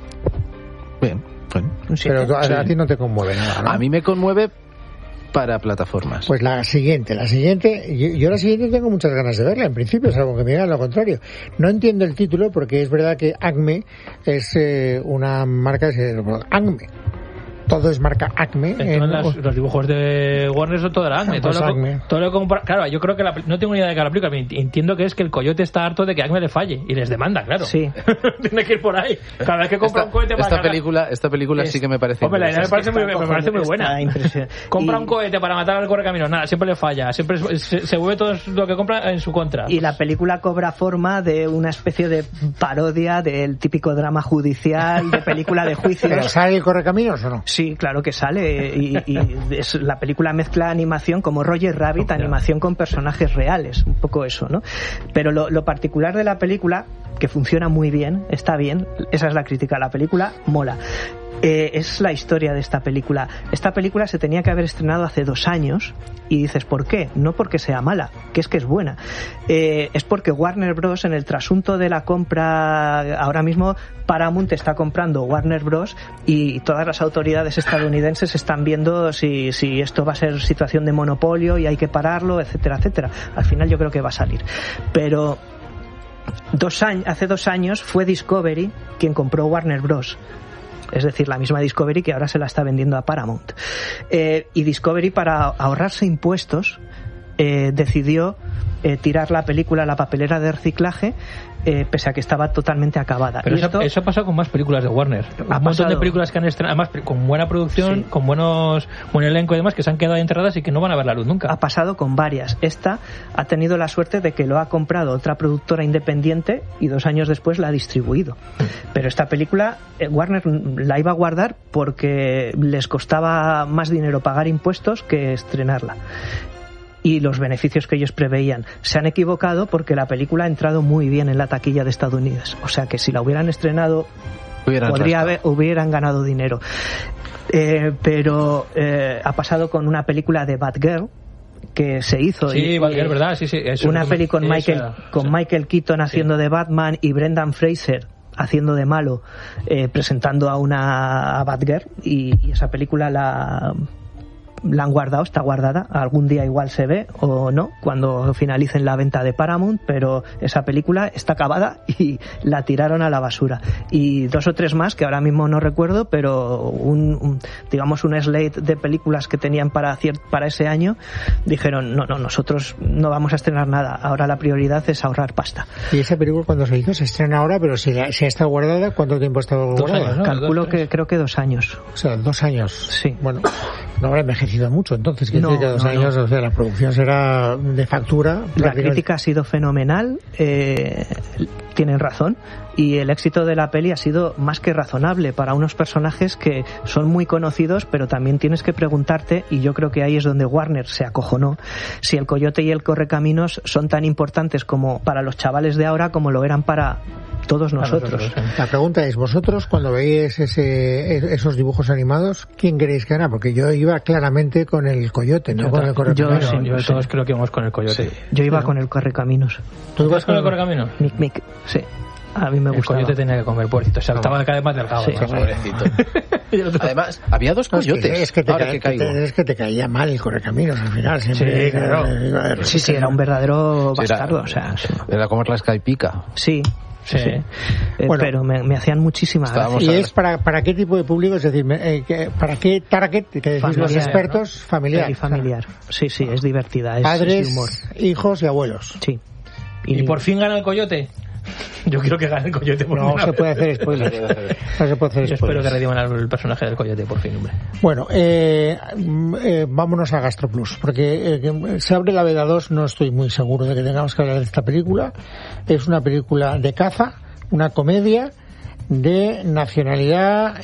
[SPEAKER 2] Bien, bueno.
[SPEAKER 4] Un siete.
[SPEAKER 1] pero a,
[SPEAKER 2] Sí.
[SPEAKER 1] a ti no te conmueve nada, ¿no?
[SPEAKER 2] A mí me conmueve para plataformas.
[SPEAKER 1] Pues la siguiente, la siguiente, yo, yo la siguiente tengo muchas ganas de verla, en principio, salvo que me digan lo contrario. No entiendo el título porque es verdad que Acme es eh, una marca, es, Acme. Todo es marca Acme.
[SPEAKER 3] En todas las- los dibujos de Warner son todo de la Acme.
[SPEAKER 1] Ah,
[SPEAKER 3] Todo,
[SPEAKER 1] pues
[SPEAKER 3] lo,
[SPEAKER 1] Acme.
[SPEAKER 3] todo lo que compra- claro, yo creo que la, no tengo ni idea de que la aplica, pero entiendo que es que el coyote está harto de que Acme le falle y les demanda, claro.
[SPEAKER 4] Sí.
[SPEAKER 3] Tiene que ir por ahí. Cada vez que compra
[SPEAKER 2] esta,
[SPEAKER 3] un cohete para
[SPEAKER 2] esta
[SPEAKER 3] cargar-
[SPEAKER 2] película, esta película
[SPEAKER 3] Es-
[SPEAKER 2] sí que me parece
[SPEAKER 3] Hombre, la idea me
[SPEAKER 2] interesante.
[SPEAKER 3] parece muy, me parece muy buena.
[SPEAKER 4] Está impresionante.
[SPEAKER 3] Compra
[SPEAKER 4] Y-
[SPEAKER 3] un cohete para matar al correcaminos, nada, siempre le falla, siempre se, se vuelve todo lo que compra en su contra.
[SPEAKER 4] Y la película cobra forma de una especie de parodia del típico drama judicial, de película de
[SPEAKER 1] ¿Pero
[SPEAKER 4] juicios.
[SPEAKER 1] sale el correcaminos o no?
[SPEAKER 4] Sí, claro que sale. Y, y es- la película mezcla animación como Roger Rabbit, animación con personajes reales. Un poco eso, ¿no? Pero lo, lo particular de la película, que funciona muy bien, está bien, esa es la crítica. La película mola. Eh, es la historia de esta película. Esta película se tenía que haber estrenado hace dos años y dices, ¿por qué? No porque sea mala, que es que es buena. Eh, es porque Warner Bros. En el trasunto de la compra, ahora mismo Paramount está comprando Warner Bros. Y todas las autoridades estadounidenses están viendo si, si esto va a ser situación de monopolio y hay que pararlo, etcétera, etcétera. Al final yo creo que va a salir. Pero dos años, hace dos años fue Discovery quien compró Warner Bros. Es decir, la misma Discovery que ahora se la está vendiendo a Paramount. Eh, y Discovery, para ahorrarse impuestos, eh, decidió eh, tirar la película a la papelera de reciclaje, eh, pese a que estaba totalmente acabada.
[SPEAKER 3] Pero
[SPEAKER 4] Y
[SPEAKER 3] eso,
[SPEAKER 4] esto
[SPEAKER 3] eso ha pasado con más películas de Warner. Un montón
[SPEAKER 4] pasado.
[SPEAKER 3] de películas que han estrenado, además con buena producción,
[SPEAKER 4] Sí.
[SPEAKER 3] con buenos buen elenco y demás, que se han quedado enterradas y que no van a ver la luz nunca.
[SPEAKER 4] ha pasado con varias. Esta ha tenido la suerte de que lo ha comprado otra productora independiente y dos años después la ha distribuido. Pero esta película eh, Warner la iba a guardar porque les costaba más dinero pagar impuestos que estrenarla. Y los beneficios que ellos preveían. Se han equivocado porque la película ha entrado muy bien en la taquilla de Estados Unidos. O sea que si la hubieran estrenado
[SPEAKER 2] Hubieran
[SPEAKER 4] podría
[SPEAKER 2] rascado.
[SPEAKER 4] haber, hubieran ganado dinero. Eh, pero eh, ha pasado con una película de Batgirl que se hizo.
[SPEAKER 3] Sí,
[SPEAKER 4] y-
[SPEAKER 3] Batgirl, ¿verdad? Sí, sí. Eso
[SPEAKER 4] una
[SPEAKER 3] es-
[SPEAKER 4] peli con
[SPEAKER 3] esa-
[SPEAKER 4] Michael con
[SPEAKER 3] esa-
[SPEAKER 4] Michael Keaton haciendo de Batman y Brendan Fraser haciendo de malo, eh, presentando a una a Batgirl, y, y esa película la la han guardado, está guardada, algún día igual se ve o no cuando finalicen la venta de Paramount, pero esa película está acabada y la tiraron a la basura. Y dos o tres más que ahora mismo no recuerdo, pero un, un digamos un slate de películas que tenían para cier- para ese año dijeron, no, no, nosotros no vamos a estrenar nada, ahora la prioridad es ahorrar pasta.
[SPEAKER 1] Y esa película cuando se hizo se estrena ahora, pero si, la- si ha estado guardada, ¿cuánto tiempo ha estado
[SPEAKER 3] Dos
[SPEAKER 1] guardada?
[SPEAKER 3] años, ¿no?
[SPEAKER 4] Calculo
[SPEAKER 3] dos,
[SPEAKER 4] que
[SPEAKER 3] tres.
[SPEAKER 4] creo que dos años.
[SPEAKER 1] O sea, dos años.
[SPEAKER 4] Sí.
[SPEAKER 1] Bueno, no habrá envejecido mucho, entonces, quiere
[SPEAKER 4] No,
[SPEAKER 1] decir que dos
[SPEAKER 4] no,
[SPEAKER 1] años,
[SPEAKER 4] no.
[SPEAKER 1] o sea, la producción será de factura.
[SPEAKER 4] La
[SPEAKER 1] prácticamente.
[SPEAKER 4] crítica ha sido fenomenal, eh, tienen razón, y el éxito de la peli ha sido más que razonable para unos personajes que son muy conocidos, pero también tienes que preguntarte, y yo creo que ahí es donde Warner se acojonó, si el Coyote y el Correcaminos son tan importantes como para los chavales de ahora como lo eran para todos nosotros.
[SPEAKER 3] nosotros, sí.
[SPEAKER 1] La pregunta es, vosotros cuando veis ese, esos dibujos animados, ¿quién queréis que gana? Porque yo iba claramente con el Coyote, no
[SPEAKER 3] Yo
[SPEAKER 1] con el
[SPEAKER 3] ta-
[SPEAKER 1] Correcaminos.
[SPEAKER 3] yo,
[SPEAKER 4] sí,
[SPEAKER 3] yo
[SPEAKER 4] sí.
[SPEAKER 3] todos creo que vamos con el coyote.
[SPEAKER 4] Yo iba
[SPEAKER 1] Sí,
[SPEAKER 4] con el Correcaminos.
[SPEAKER 1] ¿Tú
[SPEAKER 3] ¿Tú
[SPEAKER 1] ibas
[SPEAKER 3] vas con el correcamino?
[SPEAKER 4] Mic Mic, sí. A mí me
[SPEAKER 3] El
[SPEAKER 4] gustaba.
[SPEAKER 3] coyote tenía que comer, pobrecito. O sea, estaba cada vez más delgado.
[SPEAKER 4] Sí.
[SPEAKER 3] además.
[SPEAKER 2] Pobrecito.
[SPEAKER 3] Y el otro-
[SPEAKER 2] Además, había dos
[SPEAKER 1] No, es que-
[SPEAKER 2] coyotes.
[SPEAKER 1] es que te
[SPEAKER 2] ahora
[SPEAKER 1] ca-
[SPEAKER 2] que caigo.
[SPEAKER 1] te- es que te caía mal el Correcaminos al final. Siempre,
[SPEAKER 3] Sí, claro.
[SPEAKER 1] eh,
[SPEAKER 4] Sí, sí, era un verdadero
[SPEAKER 2] Sí, era-
[SPEAKER 4] bastardo. O sea, sí.
[SPEAKER 2] Era como rasca y pica.
[SPEAKER 4] Sí,
[SPEAKER 3] Sí.
[SPEAKER 4] Eh,
[SPEAKER 1] Bueno.
[SPEAKER 4] pero me, me hacían muchísima
[SPEAKER 2] Estábamos
[SPEAKER 4] gracia.
[SPEAKER 1] ¿Y
[SPEAKER 2] a-
[SPEAKER 1] es para, para qué tipo de público? Es decir, me- eh, que- ¿para qué target? Que decís los
[SPEAKER 4] Familiar,
[SPEAKER 1] expertos, familiar.
[SPEAKER 4] Peli familiar. Sí, sí, es divertida. Es,
[SPEAKER 1] Padres,
[SPEAKER 4] es de humor.
[SPEAKER 1] hijos y abuelos.
[SPEAKER 4] Sí.
[SPEAKER 3] ¿Y por fin gana el coyote? Yo quiero que gane el coyote. por
[SPEAKER 1] No
[SPEAKER 3] una
[SPEAKER 1] se
[SPEAKER 3] vez.
[SPEAKER 1] puede hacer spoilers. No se puede hacer
[SPEAKER 3] Yo espero
[SPEAKER 1] spoilers.
[SPEAKER 3] que rediman al personaje del coyote, por fin, hombre.
[SPEAKER 1] Bueno, eh, mm, eh, vámonos a Gastroplus, porque eh, que se abre la veda dos, no estoy muy seguro de que tengamos que hablar de esta película. Es una película de caza, una comedia de nacionalidad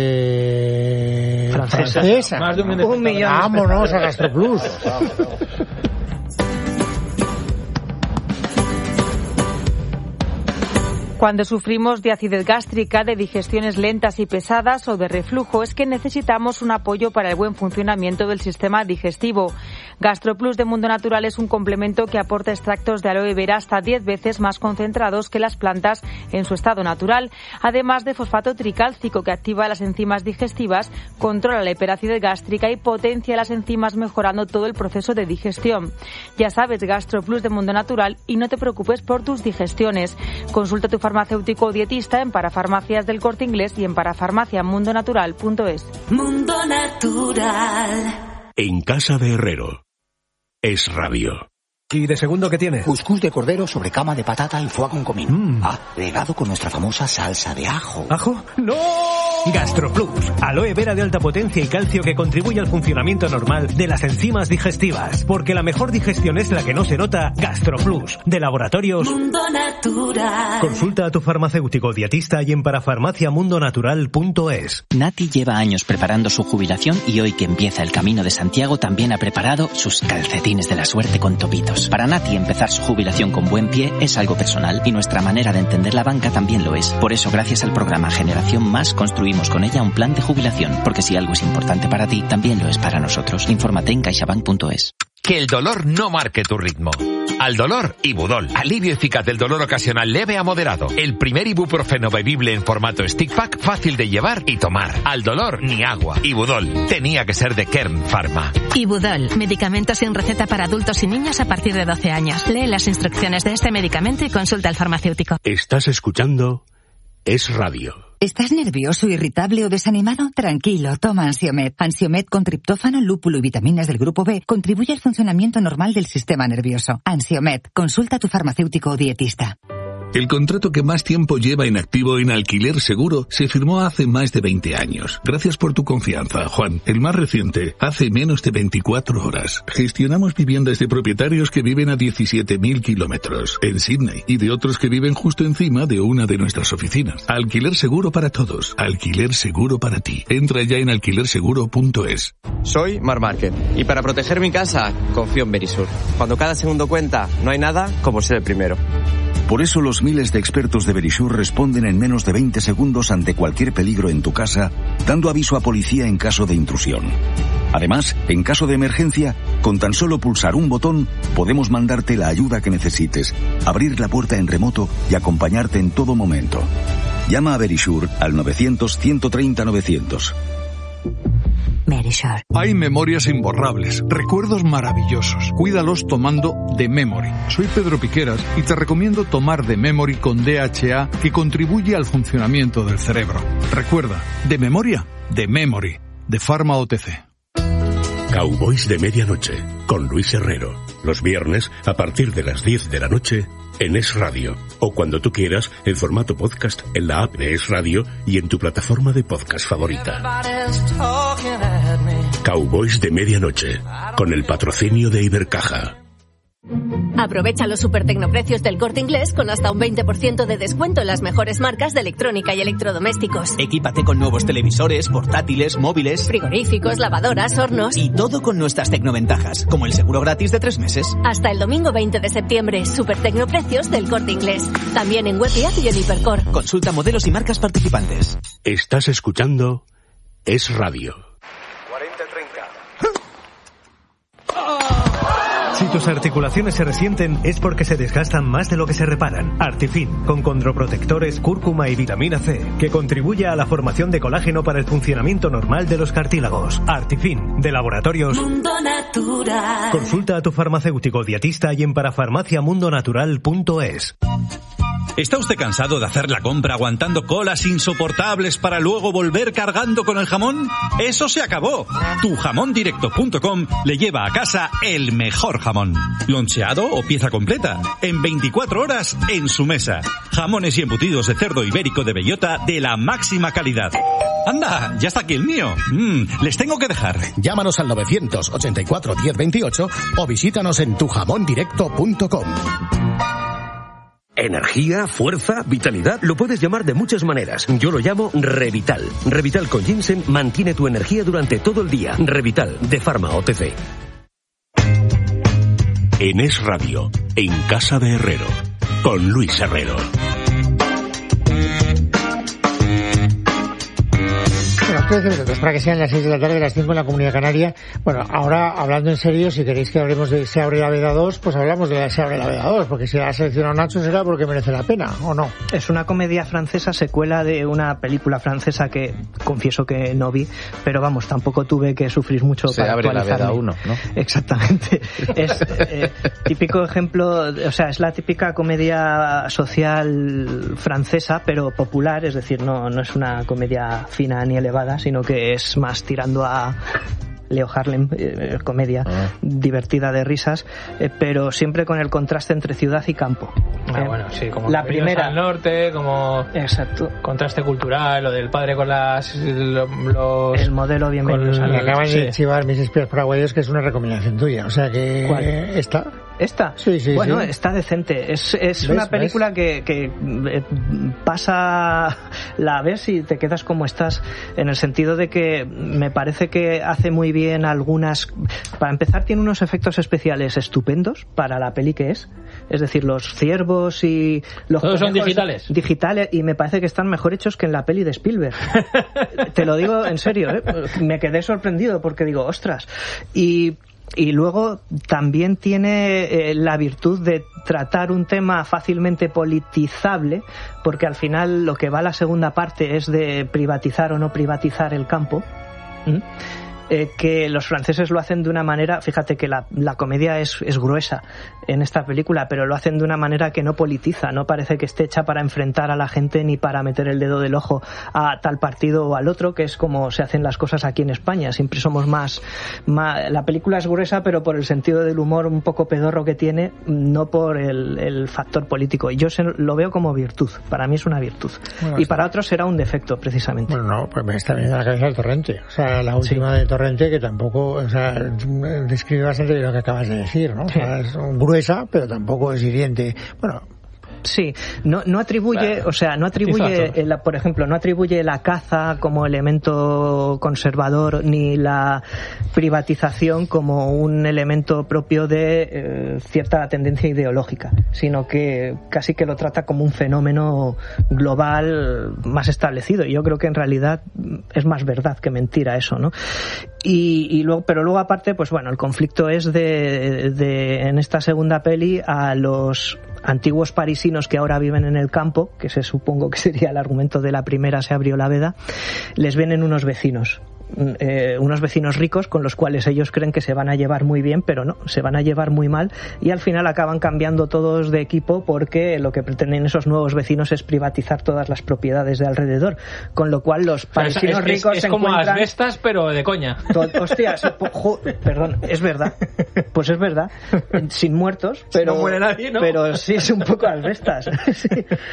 [SPEAKER 1] eh,
[SPEAKER 4] Francesa.
[SPEAKER 1] francesa.
[SPEAKER 3] Más de un millón de
[SPEAKER 4] Un millón.
[SPEAKER 1] Vámonos a Gastroplus.
[SPEAKER 5] Cuando sufrimos de acidez gástrica, de digestiones lentas y pesadas o de reflujo, es que necesitamos un apoyo para el buen funcionamiento del sistema digestivo. GastroPlus de Mundo Natural es un complemento que aporta extractos de aloe vera hasta diez veces más concentrados que las plantas en su estado natural, además de fosfato tricálcico que activa las enzimas digestivas, controla la hiperacidez gástrica y potencia las enzimas mejorando todo el proceso de digestión. Ya sabes, GastroPlus de Mundo Natural, y no te preocupes por tus digestiones. Consulta a tu farmacéutico o dietista en Parafarmacias del Corte Inglés y en parafarmacia mundo natural punto es.
[SPEAKER 6] Mundo Natural.
[SPEAKER 7] En casa de Herrero. Es Radio.
[SPEAKER 8] ¿Y de segundo qué tiene?
[SPEAKER 9] Cuscús de cordero sobre cama de patata y foie con comino. Mm. Ah, regado con nuestra famosa salsa de ajo.
[SPEAKER 8] ¿Ajo? ¡No! GastroPlus, aloe vera de alta potencia y calcio que contribuye al funcionamiento normal de las enzimas digestivas. Porque la mejor digestión es la que no se nota. GastroPlus, de Laboratorios
[SPEAKER 6] Mundo Natural.
[SPEAKER 8] Consulta a tu farmacéutico o dietista y en parafarmacia mundo natural punto es.
[SPEAKER 10] Nati lleva años preparando su jubilación y hoy que empieza el Camino de Santiago también ha preparado sus calcetines de la suerte con topitos. Para Nati, empezar su jubilación con buen pie es algo personal y nuestra manera de entender la banca también lo es. Por eso, gracias al programa Generación Más, construimos con ella un plan de jubilación, porque si algo es importante para ti, también lo es para nosotros. Infórmate en caixabank punto es.
[SPEAKER 11] Que el dolor no marque tu ritmo. Al dolor, Ibudol. Alivio eficaz del dolor ocasional leve a moderado. El primer ibuprofeno bebible en formato stick pack, fácil de llevar y tomar. Al dolor, ni agua. Ibudol. Tenía que ser de Kern Pharma.
[SPEAKER 12] Ibudol. Medicamento sin receta para adultos y niños a partir de doce años. Lee las instrucciones de este medicamento y consulta al farmacéutico.
[SPEAKER 7] Estás escuchando Es Radio.
[SPEAKER 13] ¿Estás nervioso, irritable o desanimado? Tranquilo, toma Ansiomed. Ansiomed con triptófano, lúpulo y vitaminas del grupo B contribuye al funcionamiento normal del sistema nervioso. Ansiomed, consulta a tu farmacéutico o dietista.
[SPEAKER 14] El contrato que más tiempo lleva en activo en Alquiler Seguro se firmó hace más de veinte años. Gracias por tu confianza, Juan. El más reciente, hace menos de veinticuatro horas. Gestionamos viviendas de propietarios que viven a diecisiete mil kilómetros en Sydney y de otros que viven justo encima de una de nuestras oficinas. Alquiler Seguro para todos. Alquiler Seguro para ti. Entra ya en alquiler seguro punto es.
[SPEAKER 15] Soy Mar Márquez y para proteger mi casa confío en Verisur. Cuando cada segundo cuenta, no hay nada como ser el primero.
[SPEAKER 16] Por eso los miles de expertos de Verisur responden en menos de veinte segundos ante cualquier peligro en tu casa, dando aviso a policía en caso de intrusión. Además, en caso de emergencia, con tan solo pulsar un botón, podemos mandarte la ayuda que necesites, abrir la puerta en remoto y acompañarte en todo momento. Llama a Verisur al novecientos, ciento treinta, novecientos.
[SPEAKER 13] Verisur.
[SPEAKER 17] Hay memorias imborrables, recuerdos maravillosos. Cuídalos tomando The Memory. Soy Pedro Piqueras y te recomiendo tomar The Memory con D H A, que contribuye al funcionamiento del cerebro. Recuerda, de memoria, The Memory, de Pharma O T C.
[SPEAKER 7] Cowboys de Medianoche, con Luis Herrero. Los viernes, a partir de las diez de la noche, en Es Radio. O cuando tú quieras, en formato podcast, en la app de Es Radio y en tu plataforma de podcast favorita. Cowboys de Medianoche, con el patrocinio de Ibercaja.
[SPEAKER 18] Aprovecha los super tecnoprecios del Corte Inglés con hasta un veinte por ciento de descuento en las mejores marcas de electrónica y electrodomésticos.
[SPEAKER 19] Equípate con nuevos televisores, portátiles, móviles,
[SPEAKER 18] frigoríficos, lavadoras, hornos.
[SPEAKER 19] Y todo con nuestras tecnoventajas, como el seguro gratis de tres meses.
[SPEAKER 18] Hasta el domingo veinte de septiembre, super tecnoprecios del Corte Inglés. También en web y app y en Hipercor.
[SPEAKER 19] Consulta modelos y marcas participantes.
[SPEAKER 7] Estás escuchando Es Radio.
[SPEAKER 8] cuarenta treinta. Si tus articulaciones se resienten es porque se desgastan más de lo que se reparan. Artifin, con condroprotectores, cúrcuma y vitamina C, que contribuye a la formación de colágeno para el funcionamiento normal de los cartílagos. Artifin, de Laboratorios
[SPEAKER 6] Mundo Natural.
[SPEAKER 8] Consulta a tu farmacéutico o dietista y en parafarmacia mundo natural punto es.
[SPEAKER 20] ¿Está usted cansado de hacer la compra aguantando colas insoportables para luego volver cargando con el jamón? ¡Eso se acabó! tu jamón directo punto com le lleva a casa el mejor jamón. Loncheado o pieza completa. En veinticuatro horas en su mesa. Jamones y embutidos de cerdo ibérico de bellota de la máxima calidad. ¡Anda! ¡Ya está aquí el mío! Mm, les tengo que dejar.
[SPEAKER 21] Llámanos al novecientos ochenta y cuatro diez veintiocho o visítanos en tu jamón directo punto com.
[SPEAKER 22] Energía, fuerza, vitalidad, lo puedes llamar de muchas maneras. Yo lo llamo Revital. Revital con ginseng mantiene tu energía durante todo el día. Revital, de Pharma O T C.
[SPEAKER 7] En Es Radio, en Casa de Herrero, con Luis Herrero.
[SPEAKER 1] trece minutos para que sean las seis de la tarde, las cinco en la Comunidad Canaria. Bueno, ahora, hablando en serio, si queréis que hablemos de Se abre la veda dos, pues hablamos de la Se abre la veda dos, porque si la ha seleccionado Nacho será porque merece la pena, ¿o no?
[SPEAKER 4] Es una comedia francesa, secuela de una película francesa que confieso que no vi, pero vamos, tampoco tuve que sufrir mucho
[SPEAKER 2] Se
[SPEAKER 4] para
[SPEAKER 2] abre la
[SPEAKER 4] actualizarme.
[SPEAKER 2] veda uno, ¿no?
[SPEAKER 4] Exactamente. Es eh, típico ejemplo, o sea, es la típica comedia social francesa, pero popular, es decir, no, no es una comedia fina ni elevada, sino que es más tirando a Leo Harlem, eh, comedia ah. divertida de risas, eh, pero siempre con el contraste entre ciudad y campo.
[SPEAKER 3] Ah, eh, bueno, sí, como
[SPEAKER 4] la primera
[SPEAKER 3] al norte, como
[SPEAKER 4] exacto,
[SPEAKER 3] contraste cultural, lo del padre con las lo, los
[SPEAKER 4] el modelo bienvenidos
[SPEAKER 1] al... Me acaban sí. de chivar mis espías paraguayos, que es una recomendación tuya, o sea que
[SPEAKER 4] ¿cuál?
[SPEAKER 1] ¿Esta?
[SPEAKER 4] ¿Esta?
[SPEAKER 1] Sí, sí,
[SPEAKER 4] bueno,
[SPEAKER 1] sí.
[SPEAKER 4] está decente. Es, es una película ¿ves? que, que eh, pasa, la ves y te quedas como estás, en el sentido de que me parece que hace muy bien algunas... Para empezar, tiene unos efectos especiales estupendos para la peli que es. Es decir, los ciervos y los...
[SPEAKER 3] Todos son digitales.
[SPEAKER 4] Digitales, y me parece que están mejor hechos que en la peli de Spielberg. Te lo digo en serio, ¿eh? Me quedé sorprendido porque digo, ostras. Y... Y luego también tiene eh, la virtud de tratar un tema fácilmente politizable, porque al final lo que va a la segunda parte es de privatizar o no privatizar el campo. ¿Mm? Eh, que los franceses lo hacen de una manera, fíjate que la, la comedia es, es gruesa en esta película, pero lo hacen de una manera que no politiza, no parece que esté hecha para enfrentar a la gente ni para meter el dedo del ojo a tal partido o al otro, que es como se hacen las cosas aquí en España. Siempre somos más, más la película es gruesa, pero por el sentido del humor un poco pedorro que tiene, no por el, el factor político. Y yo se, lo veo como virtud, para mí es una virtud. Bueno, y sí. Para otros será un defecto, precisamente.
[SPEAKER 1] Bueno, no, pues me está viniendo a la cabeza el Torrente, o sea, la última sí. de Torrente, que tampoco, o sea, describe bastante lo que acabas de decir, ¿no? O sea, es gruesa, pero tampoco es hiriente. Bueno,
[SPEAKER 4] sí, no, no atribuye, bueno, o sea, no atribuye, el, por ejemplo, no atribuye la caza como elemento conservador ni la privatización como un elemento propio de eh, cierta tendencia ideológica, sino que casi que lo trata como un fenómeno global más establecido. Y yo creo que en realidad es más verdad que mentira eso, ¿no? Y, y luego, pero luego aparte, pues bueno, el conflicto es de, de en esta segunda peli a los antiguos parisinos que ahora viven en el campo, que se supongo que sería el argumento de la primera Se abrió la veda, les vienen unos vecinos. Eh, unos vecinos ricos con los cuales ellos creen que se van a llevar muy bien, pero no, se van a llevar muy mal, y al final acaban cambiando todos de equipo porque lo que pretenden esos nuevos vecinos es privatizar todas las propiedades de alrededor, con lo cual los parisinos
[SPEAKER 3] es,
[SPEAKER 4] ricos
[SPEAKER 3] es, es
[SPEAKER 4] se
[SPEAKER 3] como
[SPEAKER 4] encuentran...
[SPEAKER 3] asbestas pero de coña.
[SPEAKER 4] To- hostia, se, jo, perdón, es verdad, pues es verdad, sin muertos, pero,
[SPEAKER 3] no muere nadie, ¿no?
[SPEAKER 4] Pero sí es un poco asbestas. Sí.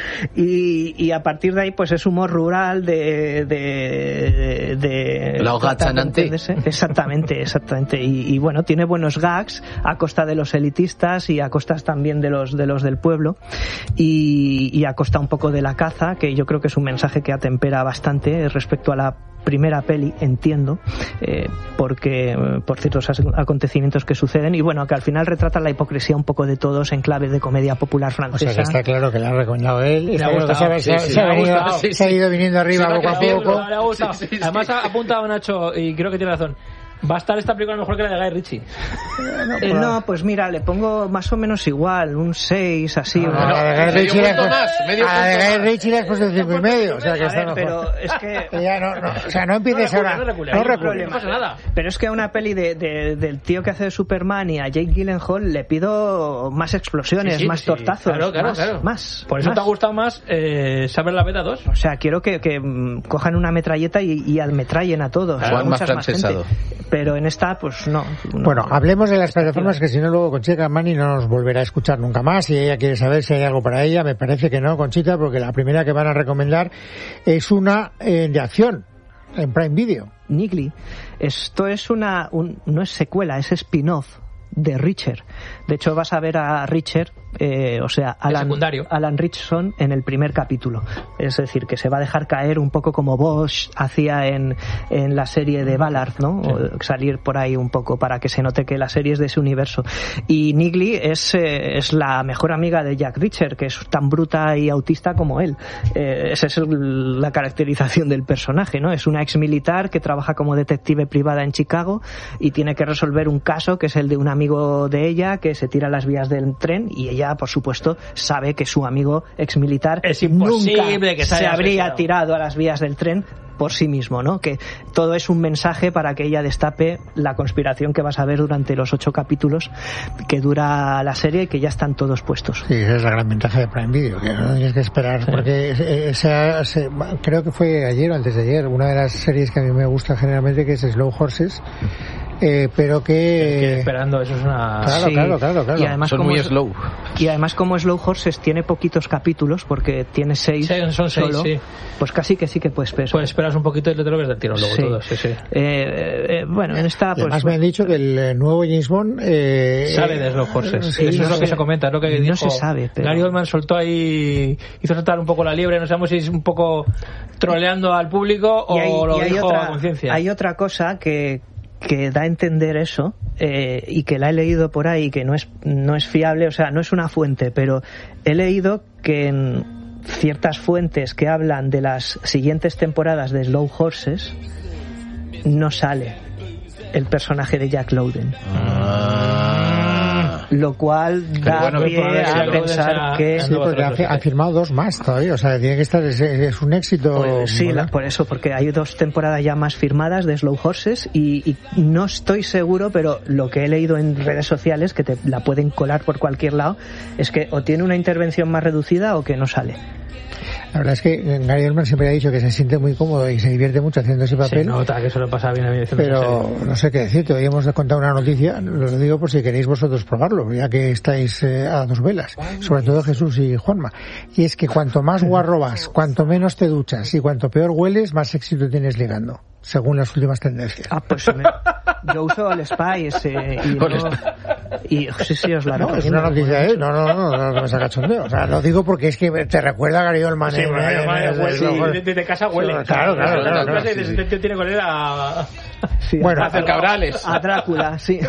[SPEAKER 4] y, y a partir de ahí pues es humor rural de de, de, de exactamente, exactamente. Y, y bueno, tiene buenos gags a costa de los elitistas y a costas también de los de los del pueblo, y, y a costa un poco de la caza, que yo creo que es un mensaje que atempera bastante respecto a la primera peli, entiendo, eh, porque por ciertos acontecimientos que suceden, y bueno, que al final retrata la hipocresía un poco de todos en clave de comedia popular francesa.
[SPEAKER 1] O sea, que está claro que le ha recomendado él, está claro que sabe, sí, sí, se, ha venido, sí, sí. se ha ido viniendo arriba sí, poco a poco.
[SPEAKER 3] Le ha gustado. Sí, sí, sí. Además ha apuntado Nacho, y creo que tiene razón, va a estar esta película mejor que la de Guy Ritchie.
[SPEAKER 4] No, eh, no, pues mira, le pongo más o menos igual, un seis, así.
[SPEAKER 1] No,
[SPEAKER 4] una...
[SPEAKER 1] no, a la de Guy Ritchie le has puesto un cinco y medio, o sea que está
[SPEAKER 4] mejor. Pero es que...
[SPEAKER 1] ya no, no, o sea, no empieces
[SPEAKER 3] no
[SPEAKER 1] ahora.
[SPEAKER 3] No recules,
[SPEAKER 1] no,
[SPEAKER 3] no,
[SPEAKER 1] recules.
[SPEAKER 3] no pasa nada.
[SPEAKER 4] Pero es que a una peli de, de, del tío que hace de Superman y a Jake Gyllenhaal le pido más explosiones, sí, sí, más sí. tortazos.
[SPEAKER 3] Claro, claro,
[SPEAKER 4] más,
[SPEAKER 3] claro.
[SPEAKER 4] Más.
[SPEAKER 3] Por eso
[SPEAKER 4] más.
[SPEAKER 3] te ha gustado más eh, ¿Se abre la veda dos?
[SPEAKER 4] O sea, quiero que, que cojan una metralleta y, y ametrallen a todos.
[SPEAKER 2] Claro,
[SPEAKER 4] a
[SPEAKER 2] más francesado.
[SPEAKER 4] Pero en esta, pues no, no.
[SPEAKER 1] Bueno, hablemos de las plataformas, que si no luego Conchita Armani no nos volverá a escuchar nunca más. Si ella quiere saber si hay algo para ella, me parece que no, Conchita, porque la primera que van a recomendar es una eh, de acción en Prime Video.
[SPEAKER 4] Nigli. Esto es una, un, no es secuela, es spin-off de Richard. De hecho, vas a ver a Richard eh, o sea, Alan, Alan Richardson en el primer capítulo. Es decir, que se va a dejar caer un poco como Bosch hacía en, en la serie de Ballard, ¿no? Sí. O salir por ahí un poco para que se note que la serie es de ese universo. Y Niggly es, eh, es la mejor amiga de Jack Reacher, que es tan bruta y autista como él. Eh, esa es el, la caracterización del personaje, ¿no? Es una ex militar que trabaja como detective privada en Chicago y tiene que resolver un caso que es el de un amigo de ella que se tira a las vías del tren, y ella, por supuesto, sabe que su amigo ex militar
[SPEAKER 3] es imposible
[SPEAKER 4] nunca
[SPEAKER 3] que se,
[SPEAKER 4] se habría
[SPEAKER 3] asesinado.
[SPEAKER 4] tirado a las vías del tren por sí mismo, ¿no? Que todo es un mensaje para que ella destape la conspiración que vas a ver durante los ocho capítulos que dura la serie y que ya están todos puestos.
[SPEAKER 1] Sí, esa es la gran ventaja de Prime Video, que no tienes que esperar, sí. porque esa, esa, creo que fue ayer o antes de ayer, una de las series que a mí me gusta generalmente, que es Slow Horses, eh, pero que...
[SPEAKER 3] que esperando, eso es una...
[SPEAKER 1] Claro,
[SPEAKER 4] sí.
[SPEAKER 1] claro, claro, claro.
[SPEAKER 4] Y además,
[SPEAKER 2] son
[SPEAKER 4] como
[SPEAKER 2] muy
[SPEAKER 4] es,
[SPEAKER 2] slow.
[SPEAKER 4] Y además como Slow Horses tiene poquitos capítulos, porque tiene seis,
[SPEAKER 3] sí, son seis,
[SPEAKER 4] solo,
[SPEAKER 3] sí.
[SPEAKER 4] pues casi que sí que puedes esperar.
[SPEAKER 3] Pues esperas un poquito y te lo ves del tiro luego
[SPEAKER 4] sí.
[SPEAKER 3] todo, sí, sí.
[SPEAKER 4] Eh, eh, bueno, en esta...
[SPEAKER 1] Y además
[SPEAKER 4] pues,
[SPEAKER 1] me han dicho que el nuevo James Bond... Eh,
[SPEAKER 3] sale de Slow Horses.
[SPEAKER 1] Sí,
[SPEAKER 3] eso
[SPEAKER 1] no
[SPEAKER 3] es lo
[SPEAKER 1] sé.
[SPEAKER 3] que se comenta, es lo que
[SPEAKER 4] no
[SPEAKER 3] dijo.
[SPEAKER 4] se sabe, pero...
[SPEAKER 3] Gary Oldman soltó ahí, hizo saltar un poco la liebre, no sabemos si es un poco troleando al público o
[SPEAKER 4] hay,
[SPEAKER 3] lo dijo
[SPEAKER 4] otra,
[SPEAKER 3] a conciencia.
[SPEAKER 4] Hay otra cosa que que da a entender eso, eh, y que la he leído por ahí, que no es no es fiable, o sea, no es una fuente, pero he leído que en ciertas fuentes que hablan de las siguientes temporadas de Slow Horses no sale el personaje de Jack Lowden. Ah. Lo cual da
[SPEAKER 2] bueno,
[SPEAKER 4] pie a pensar que...
[SPEAKER 1] Sí, porque ha, ha firmado dos más todavía, o sea, tiene que estar, es, es un éxito.
[SPEAKER 4] Pues sí, la, por eso, porque hay dos temporadas ya más firmadas de Slow Horses y, y no estoy seguro, pero lo que he leído en redes sociales, que te la pueden colar por cualquier lado, es que o tiene una intervención más reducida o que no sale.
[SPEAKER 1] La verdad es que Gary Oldman siempre ha dicho que se siente muy cómodo y se divierte mucho haciendo ese papel.
[SPEAKER 3] Se nota que eso le pasa bien a mí.
[SPEAKER 1] Pero no sé qué decirte, hoy hemos contado una noticia, lo digo por si queréis vosotros probarlo, ya que estáis eh, a dos velas, sobre todo Jesús y Juanma. Y es que cuanto más guarro vas, cuanto menos te duchas y cuanto peor hueles, más éxito tienes ligando, según las últimas tendencias.
[SPEAKER 4] Ah, pues me, yo uso el Spice eh, y, no, y sí, sí, os la
[SPEAKER 1] no, es una noticia, ¿eh? No, no, no, no, no me saca chondeo. O sea, lo digo porque es que te recuerda a Gary Oldman.
[SPEAKER 3] Sí, huele, desde casa huele.
[SPEAKER 1] Claro, claro, claro. claro
[SPEAKER 3] sí, sí. Tiene que oler a...
[SPEAKER 4] Sí,
[SPEAKER 1] bueno,
[SPEAKER 3] a Cabrales.
[SPEAKER 4] A Drácula, sí.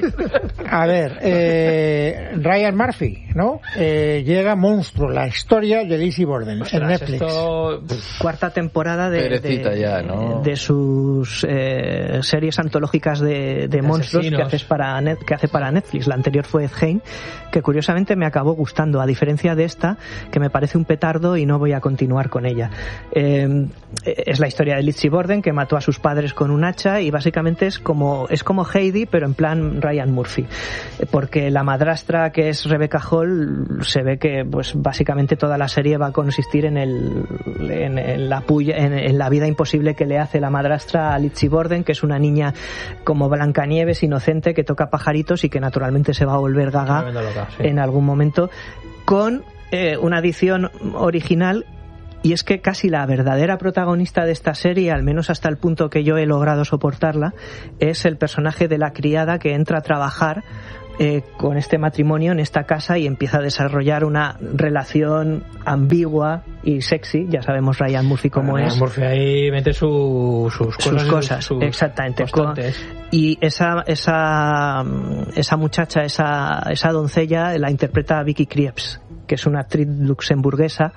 [SPEAKER 1] A ver, eh, Ryan Murphy, ¿no? Eh, llega Monstruo, la historia de Lizzie Borden en Netflix.
[SPEAKER 3] Esto...
[SPEAKER 4] Cuarta temporada de, de,
[SPEAKER 2] ya, ¿no?
[SPEAKER 4] de sus eh, series antológicas de, de monstruos que, haces para net, que hace para Netflix. La anterior fue Ed Gein, que curiosamente me acabó gustando, a diferencia de esta, que me parece un petardo y no voy a continuar con ella. Eh, es la historia de Lizzie Borden, que mató a sus padres con un hacha, y básicamente es como es como Heidi, pero en plan Ryan Murphy, porque la madrastra, que es Rebecca Hall, se ve que pues básicamente toda la serie va a consistir en el en, en la puya, en, en la vida imposible que le hace la madrastra a Lizzie Borden, que es una niña como Blancanieves, inocente, que toca pajaritos y que naturalmente se va a volver gaga loca, sí. en algún momento, con eh, una adición original. Y es que casi la verdadera protagonista de esta serie, al menos hasta el punto que yo he logrado soportarla, es el personaje de la criada que entra a trabajar eh, con este matrimonio en esta casa y empieza a desarrollar una relación ambigua y sexy. Ya sabemos Ryan Murphy cómo
[SPEAKER 3] Ryan
[SPEAKER 4] es.
[SPEAKER 3] Murphy ahí mete su, sus cosas.
[SPEAKER 4] Sus cosas,
[SPEAKER 3] sus,
[SPEAKER 4] exactamente. Con, y esa, esa, esa muchacha, esa, esa doncella, la interpreta Vicky Krieps, que es una actriz luxemburguesa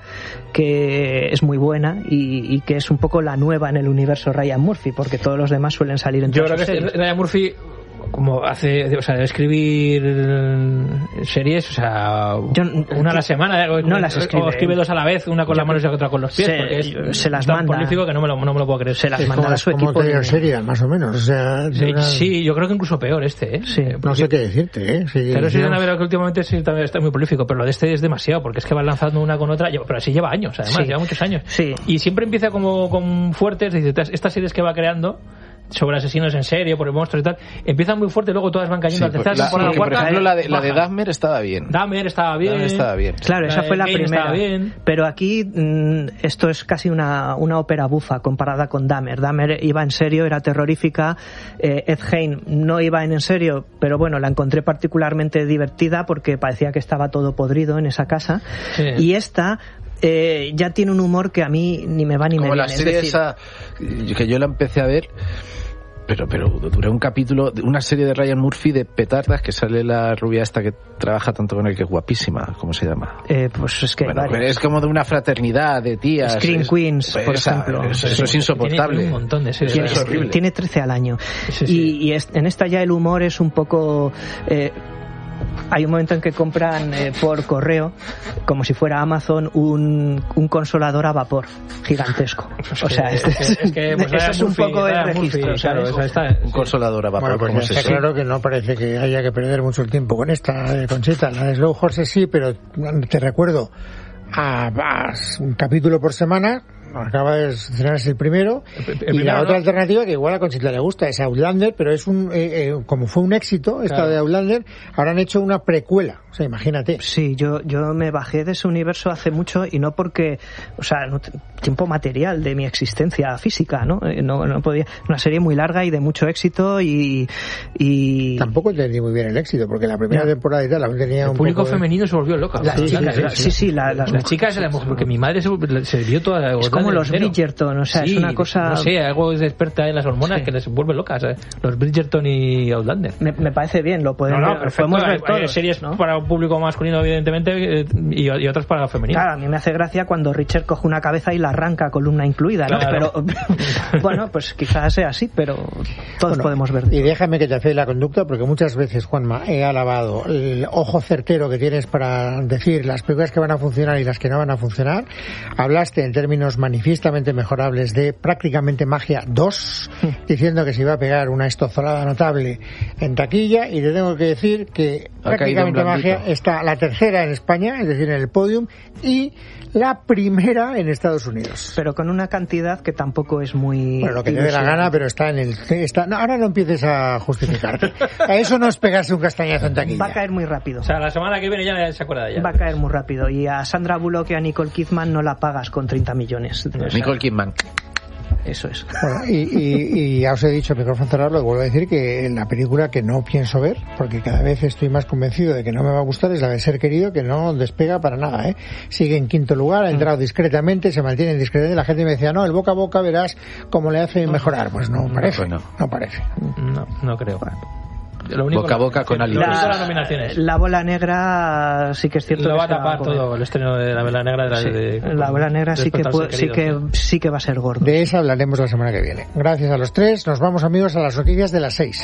[SPEAKER 4] que es muy buena y, y que es un poco la nueva en el universo Ryan Murphy, porque todos los demás suelen salir en todas
[SPEAKER 3] Yo creo
[SPEAKER 4] sus
[SPEAKER 3] que
[SPEAKER 4] series.
[SPEAKER 3] Ryan Murphy, como hace, o sea, de escribir series, o sea,
[SPEAKER 4] Yo,
[SPEAKER 3] una a la semana, o,
[SPEAKER 4] no las escribe,
[SPEAKER 3] o escribe dos a la vez, una con las manos y otra con los pies,
[SPEAKER 4] se,
[SPEAKER 3] porque es
[SPEAKER 4] se las
[SPEAKER 3] tan
[SPEAKER 4] manda,
[SPEAKER 3] prolífico que no me lo, no me lo puedo creer.
[SPEAKER 4] Se las
[SPEAKER 1] es
[SPEAKER 4] manda
[SPEAKER 1] como,
[SPEAKER 4] a su
[SPEAKER 1] como
[SPEAKER 4] equipo.
[SPEAKER 1] De serie, más o menos. O sea,
[SPEAKER 3] sí,
[SPEAKER 1] una...
[SPEAKER 3] sí, yo creo que incluso peor este, ¿eh?
[SPEAKER 4] Sí.
[SPEAKER 1] No sé qué decirte, ¿eh? Sí,
[SPEAKER 3] pero sí,
[SPEAKER 1] digamos...
[SPEAKER 3] de que últimamente sí también está muy prolífico, pero lo de este es demasiado, porque es que van lanzando una con otra, pero así lleva años, además,
[SPEAKER 4] sí.
[SPEAKER 3] lleva muchos años.
[SPEAKER 4] Sí.
[SPEAKER 3] Y siempre empieza como con fuertes, dice, estas series que va creando, sobre asesinos en serie, por monstruos y tal, empiezan muy fuerte, luego todas van cayendo. Sí, a la tercera temporada,
[SPEAKER 2] sí,
[SPEAKER 3] cuarta,
[SPEAKER 2] por ejemplo, la de, la de Dahmer estaba bien.
[SPEAKER 3] Dahmer estaba bien.
[SPEAKER 2] Dahmer estaba bien.
[SPEAKER 4] Claro, esa fue la
[SPEAKER 3] Kane
[SPEAKER 4] primera.
[SPEAKER 3] Bien.
[SPEAKER 4] Pero aquí mmm, esto es casi una, una ópera bufa comparada con Dahmer. Dahmer iba en serio, era terrorífica. Eh, Ed Gein no iba en serio, pero bueno, la encontré particularmente divertida porque parecía que estaba todo podrido en esa casa. Sí. Y esta eh, ya tiene un humor que a mí ni me va ni
[SPEAKER 2] Como
[SPEAKER 4] me viene.
[SPEAKER 2] La serie es decir, esa que yo la empecé a ver. Pero, pero duré un capítulo, una serie de Ryan Murphy de petardas, que sale la rubia esta que trabaja tanto con él, que es guapísima. ¿Cómo se llama?
[SPEAKER 4] Eh, pues es que
[SPEAKER 2] bueno, es como de una fraternidad de tías.
[SPEAKER 4] Screen es, Queens,
[SPEAKER 2] pues
[SPEAKER 4] por
[SPEAKER 2] esa,
[SPEAKER 4] ejemplo.
[SPEAKER 2] Eso, eso es insoportable.
[SPEAKER 3] Tiene un montón de series.
[SPEAKER 4] Tiene,
[SPEAKER 3] es horrible.
[SPEAKER 4] Tiene trece al año. Sí, sí. Y, y es, en esta ya el humor es un poco... Eh, hay un momento en que compran eh, por correo, como si fuera Amazon, un, un consolador a vapor gigantesco. O sea,
[SPEAKER 3] es que, es, es que, pues,
[SPEAKER 4] eso es un
[SPEAKER 3] Murphy,
[SPEAKER 4] poco el registro.
[SPEAKER 3] Murphy, claro, esa está,
[SPEAKER 2] un consolador a vapor.
[SPEAKER 1] Bueno, pues ya está claro que no parece que haya que perder mucho el tiempo con esta, eh, Conchita. La de Slow Horses sí, pero te recuerdo, a, a un capítulo por semana. Acaba de estrenarse el primero el, el y primero, la otra ¿no? alternativa que igual a Conchita le gusta es Outlander, pero es un eh, eh, como fue un éxito esta claro. de Outlander, ahora han hecho una precuela, o sea, imagínate.
[SPEAKER 4] Sí, yo yo me bajé de ese universo hace mucho y no porque, o sea, no, tiempo material de mi existencia física, ¿no? No, no podía, una serie muy larga y de mucho éxito y, y...
[SPEAKER 1] Tampoco entendí muy bien el éxito, porque la primera ya. temporada y tal la tenía
[SPEAKER 3] el
[SPEAKER 1] un
[SPEAKER 3] público
[SPEAKER 1] poco
[SPEAKER 3] femenino de... se volvió loca.
[SPEAKER 4] Las
[SPEAKER 3] sí,
[SPEAKER 4] chicas,
[SPEAKER 3] sí,
[SPEAKER 4] sí, sí, sí la, las,
[SPEAKER 3] las chicas, la mujer, porque mi madre se, se vio toda...
[SPEAKER 4] Es como los Bridgerton, o sea, sí, es una cosa...
[SPEAKER 3] No sé, algo desperta en las hormonas sí. que les vuelve locas, ¿eh? Los Bridgerton y Outlander.
[SPEAKER 4] Me, me parece bien, lo podemos
[SPEAKER 3] no, no,
[SPEAKER 4] ver, podemos ver todos.
[SPEAKER 3] Hay series ¿no? para un público masculino, evidentemente, y, y otras para femenino.
[SPEAKER 4] Claro, a mí me hace gracia cuando Richard coge una cabeza y la arranca, columna incluida, ¿no? Claro. Pero, bueno, pues quizás sea así, pero todos bueno, podemos ver.
[SPEAKER 1] Y déjame que te afee la conducta, porque muchas veces, Juanma, he alabado el ojo certero que tienes para decir las películas que van a funcionar y las que no van a funcionar. Hablaste en términos manifiestamente mejorables de prácticamente Magia dos, diciendo que se iba a pegar una estozolada notable en taquilla, y te tengo que decir que ha prácticamente Magia está la tercera en España, es decir, en el podium, y la primera en Estados Unidos.
[SPEAKER 4] Pero con una cantidad que tampoco es muy...
[SPEAKER 1] Bueno, lo que te dé la gana, pero está en el... Está, no, ahora no empieces a justificarte. A eso no es pegarse un castañazo en taquilla.
[SPEAKER 4] Va a caer muy rápido.
[SPEAKER 3] O sea, la semana que viene ya se acuerda de ella.
[SPEAKER 4] Va a caer muy rápido. Y a Sandra Bullock y a Nicole Kidman no la pagas con treinta millones.
[SPEAKER 2] O sea, Nicole Kidman.
[SPEAKER 4] Eso es.
[SPEAKER 1] Bueno, y, y, y ya os he dicho, micrófono cerrado, lo vuelvo a decir, que la película que no pienso ver, porque cada vez estoy más convencido de que no me va a gustar, es la de Ser Querido, que no despega para nada, ¿eh? Sigue en quinto lugar, ha entrado discretamente, se mantiene discretamente. La gente me decía, no, el boca a boca verás cómo le hace mejorar. Pues no parece, no, no parece.
[SPEAKER 3] No, no creo.
[SPEAKER 2] Lo único boca a boca con Ali.
[SPEAKER 4] La, la bola negra sí que es cierto.
[SPEAKER 3] Lo
[SPEAKER 4] que
[SPEAKER 3] va a tapar todo el estreno de la bola negra. De la,
[SPEAKER 4] sí,
[SPEAKER 3] de, de,
[SPEAKER 4] la bola negra sí que, puede, sí, que, sí que va a ser gordo.
[SPEAKER 1] De esa hablaremos la semana que viene. Gracias a los tres. Nos vamos, amigos, a las noticias de las seis.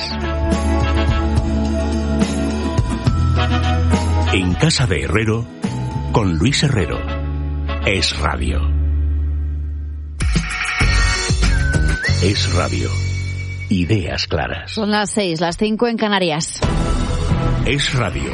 [SPEAKER 7] En casa de Herrero, con Luis Herrero. Es Radio. Es Radio. Ideas claras.
[SPEAKER 5] Son las seis, las cinco en Canarias.
[SPEAKER 7] Es Radio.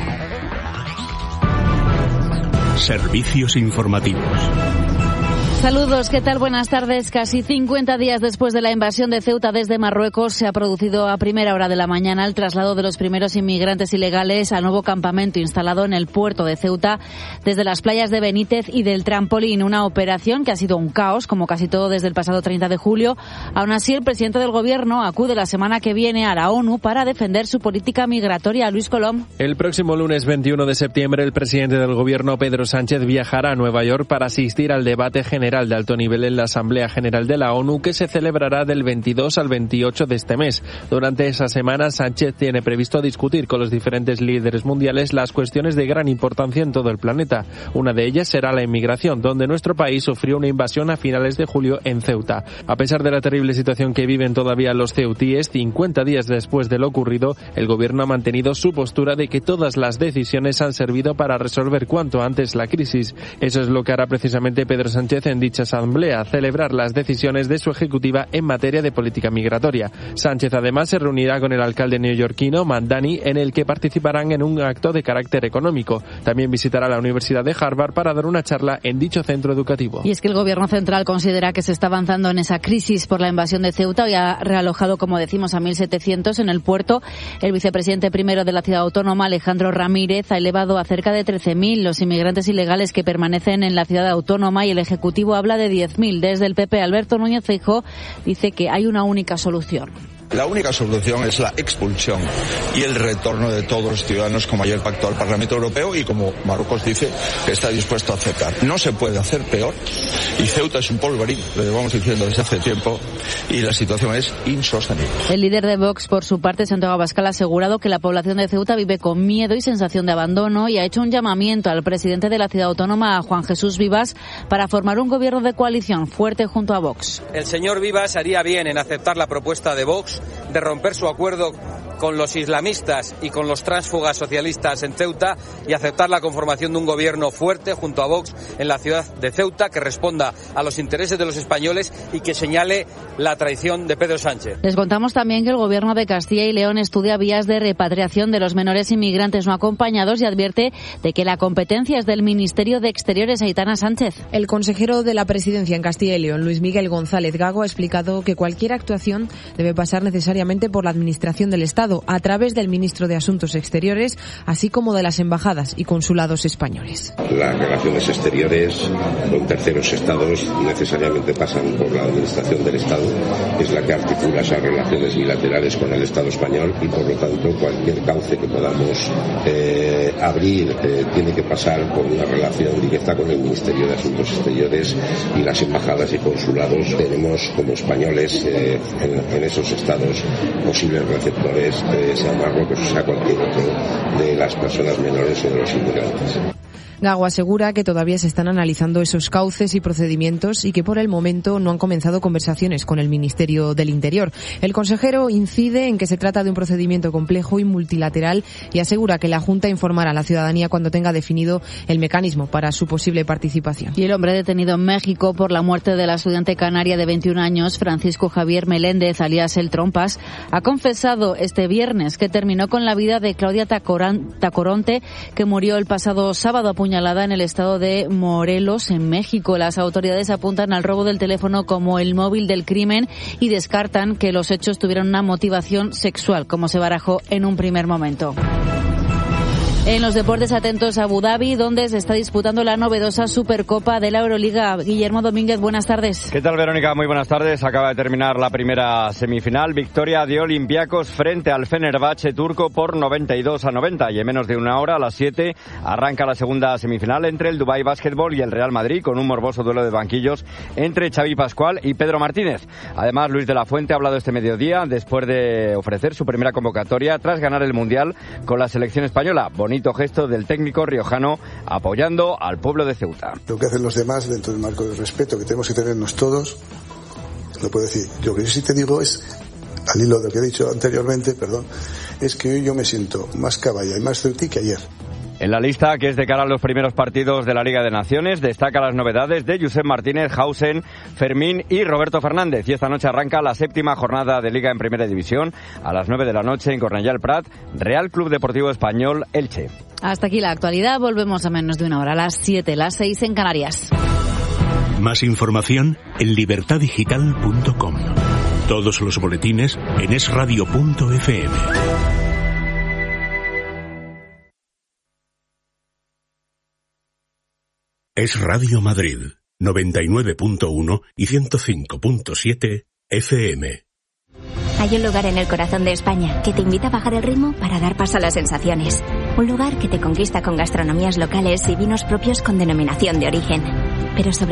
[SPEAKER 7] Servicios informativos.
[SPEAKER 5] Saludos, ¿qué tal? Buenas tardes. Casi cincuenta días después de la invasión de Ceuta desde Marruecos, se ha producido a primera hora de la mañana el traslado de los primeros inmigrantes ilegales al nuevo campamento instalado en el puerto de Ceuta desde las playas de Benítez y del Trampolín. Una operación que ha sido un caos, como casi todo desde el pasado treinta de julio. Aún así, el presidente del Gobierno acude la semana que viene a la ONU para defender su política migratoria. Luis Colom.
[SPEAKER 23] El próximo lunes veintiuno de septiembre, el presidente del Gobierno, Pedro Sánchez, viajará a Nueva York para asistir al debate general de alto nivel en la Asamblea General de la ONU, que se celebrará del veintidós al veintiocho de este mes. Durante esa semana, Sánchez tiene previsto discutir con los diferentes líderes mundiales las cuestiones de gran importancia en todo el planeta. Una de ellas será la inmigración, donde nuestro país sufrió una invasión a finales de julio en Ceuta. A pesar de la terrible situación que viven todavía los ceutíes, cincuenta días después de lo ocurrido, el gobierno ha mantenido su postura de que todas las decisiones han servido para resolver cuanto antes la crisis. Eso es lo que hará precisamente Pedro Sánchez en en dicha asamblea, celebrar las decisiones de su ejecutiva en materia de política migratoria. Sánchez además se reunirá con el alcalde neoyorquino Mamdani, en el que participarán en un acto de carácter económico. También visitará la Universidad de Harvard para dar una charla en dicho centro educativo.
[SPEAKER 5] Y es que el gobierno central considera que se está avanzando en esa crisis por la invasión de Ceuta y ha realojado, como decimos, a mil setecientos en el puerto. El vicepresidente primero de la ciudad autónoma, Alejandro Ramírez, ha elevado a cerca de trece mil los inmigrantes ilegales que permanecen en la ciudad autónoma y el Ejecutivo habla de diez mil. Desde el P P, Alberto Núñez Feijóo dice que hay una única solución.
[SPEAKER 9] La única solución es la expulsión y el retorno de todos los ciudadanos, como ayer pactó el Parlamento Europeo y como Marruecos dice que está dispuesto a aceptar. No se puede hacer peor y Ceuta es un polvorín, lo llevamos diciendo desde hace tiempo, y la situación es insostenible.
[SPEAKER 5] El líder de Vox, por su parte, Santiago Abascal, ha asegurado que la población de Ceuta vive con miedo y sensación de abandono y ha hecho un llamamiento al presidente de la ciudad autónoma, a Juan Jesús Vivas, para formar un gobierno de coalición fuerte junto a Vox.
[SPEAKER 10] El señor Vivas haría bien en aceptar la propuesta de Vox de romper su acuerdo con los islamistas y con los tránsfugas socialistas en Ceuta y aceptar la conformación de un gobierno fuerte junto a Vox en la ciudad de Ceuta que responda a los intereses de los españoles y que señale la traición de Pedro Sánchez.
[SPEAKER 5] Les contamos también que el gobierno de Castilla y León estudia vías de repatriación de los menores inmigrantes no acompañados y advierte de que la competencia es del Ministerio de Exteriores. Aitana Sánchez.
[SPEAKER 11] El consejero de la Presidencia en Castilla y León, Luis Miguel González Gago, ha explicado que cualquier actuación debe pasar necesariamente por la Administración del Estado a través del ministro de Asuntos Exteriores, así como de las embajadas y consulados españoles.
[SPEAKER 24] Las relaciones exteriores con terceros estados necesariamente pasan por la Administración del Estado, que es la que articula esas relaciones bilaterales con el Estado español y por lo tanto cualquier cauce que podamos eh, abrir eh, tiene que pasar por una relación directa con el Ministerio de Asuntos Exteriores y las embajadas y consulados. Tenemos como españoles eh, en, en esos estados posibles receptores, Eh, sea Marruecos o sea cualquier otro de las personas menores o de los inmigrantes.
[SPEAKER 11] Gago asegura que todavía se están analizando esos cauces y procedimientos y que por el momento no han comenzado conversaciones con el Ministerio del Interior. El consejero incide en que se trata de un procedimiento complejo y multilateral y asegura que la Junta informará a la ciudadanía cuando tenga definido el mecanismo para su posible participación.
[SPEAKER 5] Y el hombre detenido en México por la muerte de la estudiante canaria de veintiún años, Francisco Javier Meléndez, alias El Trompas, ha confesado este viernes que terminó con la vida de Claudia Tacoran, Tacoronte, que murió el pasado sábado apuñalada en el estado de Morelos, en México. Las autoridades apuntan al robo del teléfono como el móvil del crimen y descartan que los hechos tuvieran una motivación sexual, como se barajó en un primer momento. En los deportes, atentos a Abu Dhabi, donde se está disputando la novedosa Supercopa de la Euroliga. Guillermo Domínguez, buenas tardes.
[SPEAKER 25] ¿Qué tal, Verónica? Muy buenas tardes. Acaba de terminar la primera semifinal. Victoria de Olympiacos frente al Fenerbahce turco por noventa y dos a noventa. Y en menos de una hora, a las siete, arranca la segunda semifinal entre el Dubái Basketball y el Real Madrid, con un morboso duelo de banquillos entre Xavi Pascual y Pedro Martínez. Además, Luis de la Fuente ha hablado este mediodía después de ofrecer su primera convocatoria tras ganar el Mundial con la selección española. Bonito gesto del técnico riojano apoyando al pueblo de Ceuta.
[SPEAKER 26] Lo que hacen los demás dentro del marco de respeto que tenemos que tenernos todos, lo puedo decir. Lo que yo sí te digo es, al hilo de lo que he dicho anteriormente, perdón, es que hoy yo me siento más caballa y más ceutí que ayer.
[SPEAKER 25] En la lista, que es de cara a los primeros partidos de la Liga de Naciones, destaca las novedades de Josep Martínez, Hausen, Fermín y Roberto Fernández. Y esta noche arranca la séptima jornada de Liga en Primera División. A las nueve de la noche en Cornellà el Prat, Real Club Deportivo Español Elche.
[SPEAKER 5] Hasta aquí la actualidad. Volvemos a menos de una hora, a las siete, las seis en Canarias.
[SPEAKER 7] Más información en libertad digital punto com. Todos los boletines en es radio punto efe eme. Es Radio Madrid, noventa y nueve punto uno y ciento cinco punto siete efe eme.
[SPEAKER 27] Hay un lugar en el corazón de España que te invita a bajar el ritmo para dar paso a las sensaciones. Un lugar que te conquista con gastronomías locales y vinos propios con denominación de origen. Pero sobre